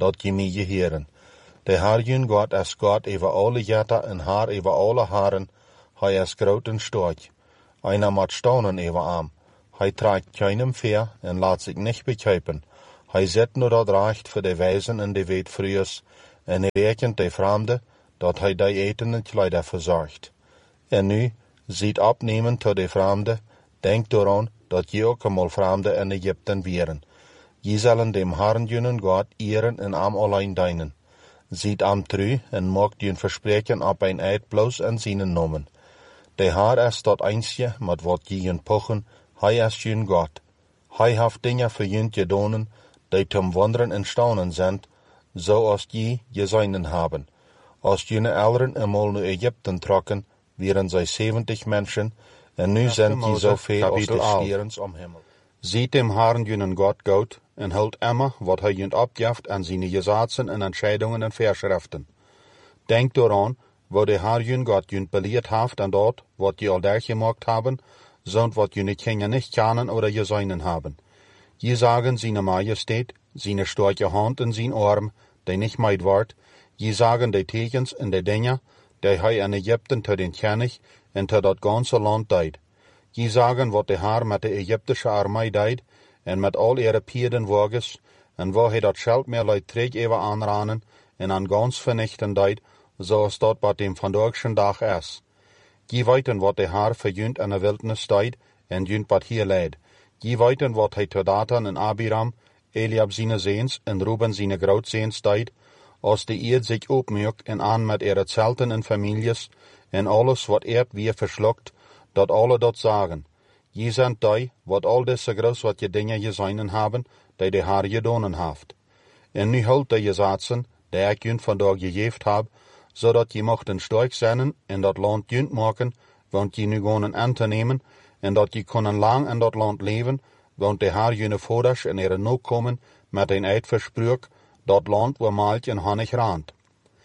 dat je mij heren. De Heer jun God is God over alle jetta en haar over alle haren. Hij is groot en sterk. Einer moet staunen over hem. Hij trekt keinem veer en laat zich niet bekijpen. Hij zet nu dat recht voor de wijzen en de weet vrees, en hij rekent de vreemde, dat hij die eten en kleider verzorgt. En nu, ziet opnemen tot de vreemde, denk eraan dat je ook eenmaal vreemde in Egypten wieren. Je zullen dem Herrn junen God eren en am alleen dienen. Ziet am tru en maakt je verspreken op een eed bloos en zijn nomen. De Heer is dat eensje met wat je jun pochen, hij is jun God. Hij heeft dingen voor jun gedaan, die zum wonderen en staunen zijn, zoals je je zijnen hebben. Als june elderen eenmaal naar Egypten trokken, waren zij zeventig mensen, en nu zijn die zoveel als de sterens om hemel. Ziet dem Herrn junen God goed, en houdt immer wat hij junt opgeeft aan zijn gezaatsen en entscheidungen en verschriften. Denk eraan, wat de Heer jun God junt beleerd heeft en dat, wat je al daar gemaakt hebben, zond wat jullie kinderen niet kennen oder je zijnen hebben. Je zagen zijn majesteit, zijn sterke hand en zijn arm, die niet meid wordt. Je zagen de tekens en de dingen, die hij in Egypten te den kennig en te dat ganse land deed. Je zagen wat de Heer met de Egyptische armee deed, en met al ihre pierdenwagens, en waar hij dat scheld meer leid terug even aanranen, en aan gans vernichten deed, zoals dat wat dem vandaagse dag is. Je weten wat de Heer verjunt in de wildnis deed, en junt wat hier leidt. Je weten wat hij te Datan en Abiram, Eliab zijn zeens en Ruben zijn grootzeens deed, als de eerd zich opmaakt en aan met ihre zelten en families, en alles wat eerd weer verslokt, dat alle dat zagen. Je zijn die, wat al deze groot wat je dingen je zijnen hebben, die de Heer gedaan heeft. En nu houdt de je zaatsen, die ik junt vandaag gegeven heb, zodat je mochten sterk zijn en dat land junt maken, want je nu gewoon aan te nemen, en dat je kunnen lang in dat land leven, want de Heer june vaders en ihre nakomen met een eed verspreuk, dat land waar melk en honig randt.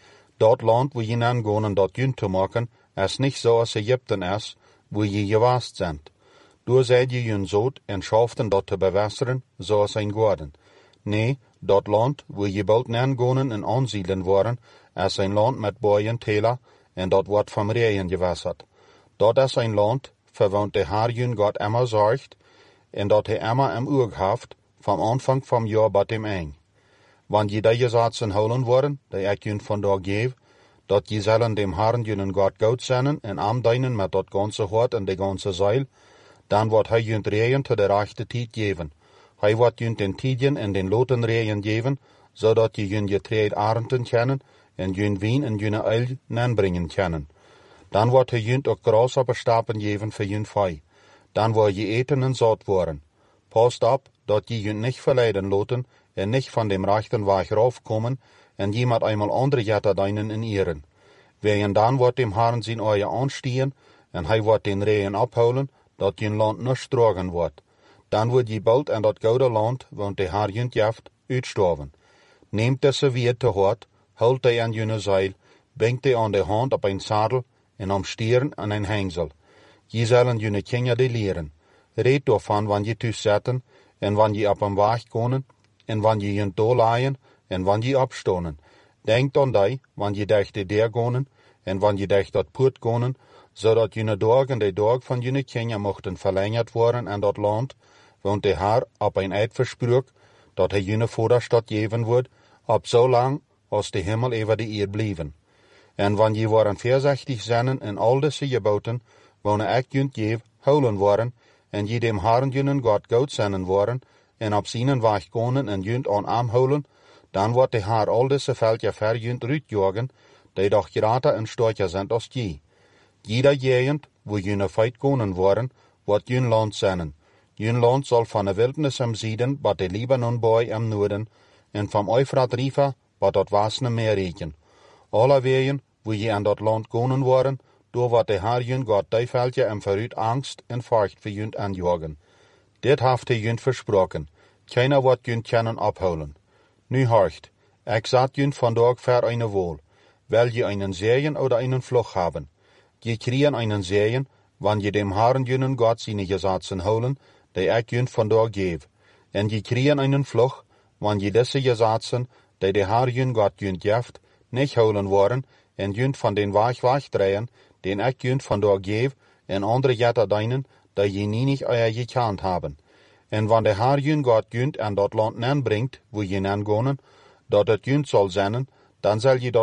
Dat land waar je aan gaan dat junt te maken, is niet zoals Egypten is, waar je gewaast bent. Door zijt je jun zout en schaften dat te bewässeren, zoals een goden. Nee, dat land waar je bald aan gaan en aanzielen worden, is een land met boeien tela, en dat wordt van reeën gewasserd. Dat is een land, voor want de Heer jun God immer zorgt, en dat hij immer im oog heeft, van aanvang van jaar tot dem eind. Want je die zaatsen houden worden, die ik jun vandaag geef, dat je zullen dem Herrn junen God goed zijn en am dienen met dat ganse hart en de ganse ziel, dan wordt hij junt reeën te de rechte tijd geven. Hij wordt junt den tidjen en den loten reeën geven, zodat je jun je treed arenten kennen, en jun wien en june uil nanbrengen kennen. Dan wordt hij junt ook gras op stapen geven voor jun vee. Dan wordt je eten en zout worden. Past op, dat je junt niet verleiden loten, en niet van dem rechten weg raufkomen, en je met eenmaal andere jetten dienen in eren. Wegen dan wordt dem Herrn zijn oeien aanstien, en hij wordt den reeën ophouden, dat je land niet strogen wordt. Dan wordt je bald in dat gouden land, want de Heer junt jeft, uitstorven. Neemt deze weer te hart, houdt die aan june zeil, brengt die aan de hand op een zadel, en om stieren aan een hengsel. Je zullen june kinderen die leren. Reed daarvan wanneer je thuis zetten, en wanneer je op een weg komen, en wanneer je doorlaaien, en wanneer je opstonen. Denk aan die, wanneer je dicht de deur gaan, en wanneer je dicht dat poort gaan, zodat june dagen de dag van june kinderen mochten verlengerd worden in dat land, want de Heer op een eed verspreuk, dat hij june vaders dat geven wordt, op zo lang als de hemel over de eerd blijven. En wanneer je worden voorzichtig zijn en al deze geboten, wanneer ik junt geef, houden worden, en je dem Herrn junen God goed zijn worden, en op zijn weg gaan en junt aan hem houden, dan wordt de Heer al deze veldje ver junt uitjagen, die doch groter en sterker zijn als je. Jeder gegend, wo june feit gaan worden, wordt jun land zijn. Jun land zal van de wildnis am Zieden, bat de Libanon boy am noorden, en van Euphrat River, bat dat wasne meer reken. Alle wegen, wo je aan dat land gaan worden, door wat de Heer jun God die veldje en vooruit angst en furcht voor junt aanjagen. Dit heeft hij junt versproken. Keiner wordt junt kunnen ophouden. Nu horcht, ik zat junt vandaag ver eine wohl. Wil je einen Segen oder einen Fluch haben? Je kriegen einen Segen, wanneer je dem Herrn junen God zijn gezaatsen houden, die ik junt vandaag geef. En je kriegen einen Fluch, wanneer je deze gezaatsen, die de haar jun God junt jaft, niet houden worden, en junt van den waag wegdraaien, den ik junt vandaag geef, en andere jetta deinen, die je niet euer gekend hebben. En wanneer de haar jun God junt en dat land aanbrengt, wo je nan gonen, dat het junt zal zijn, dan zal je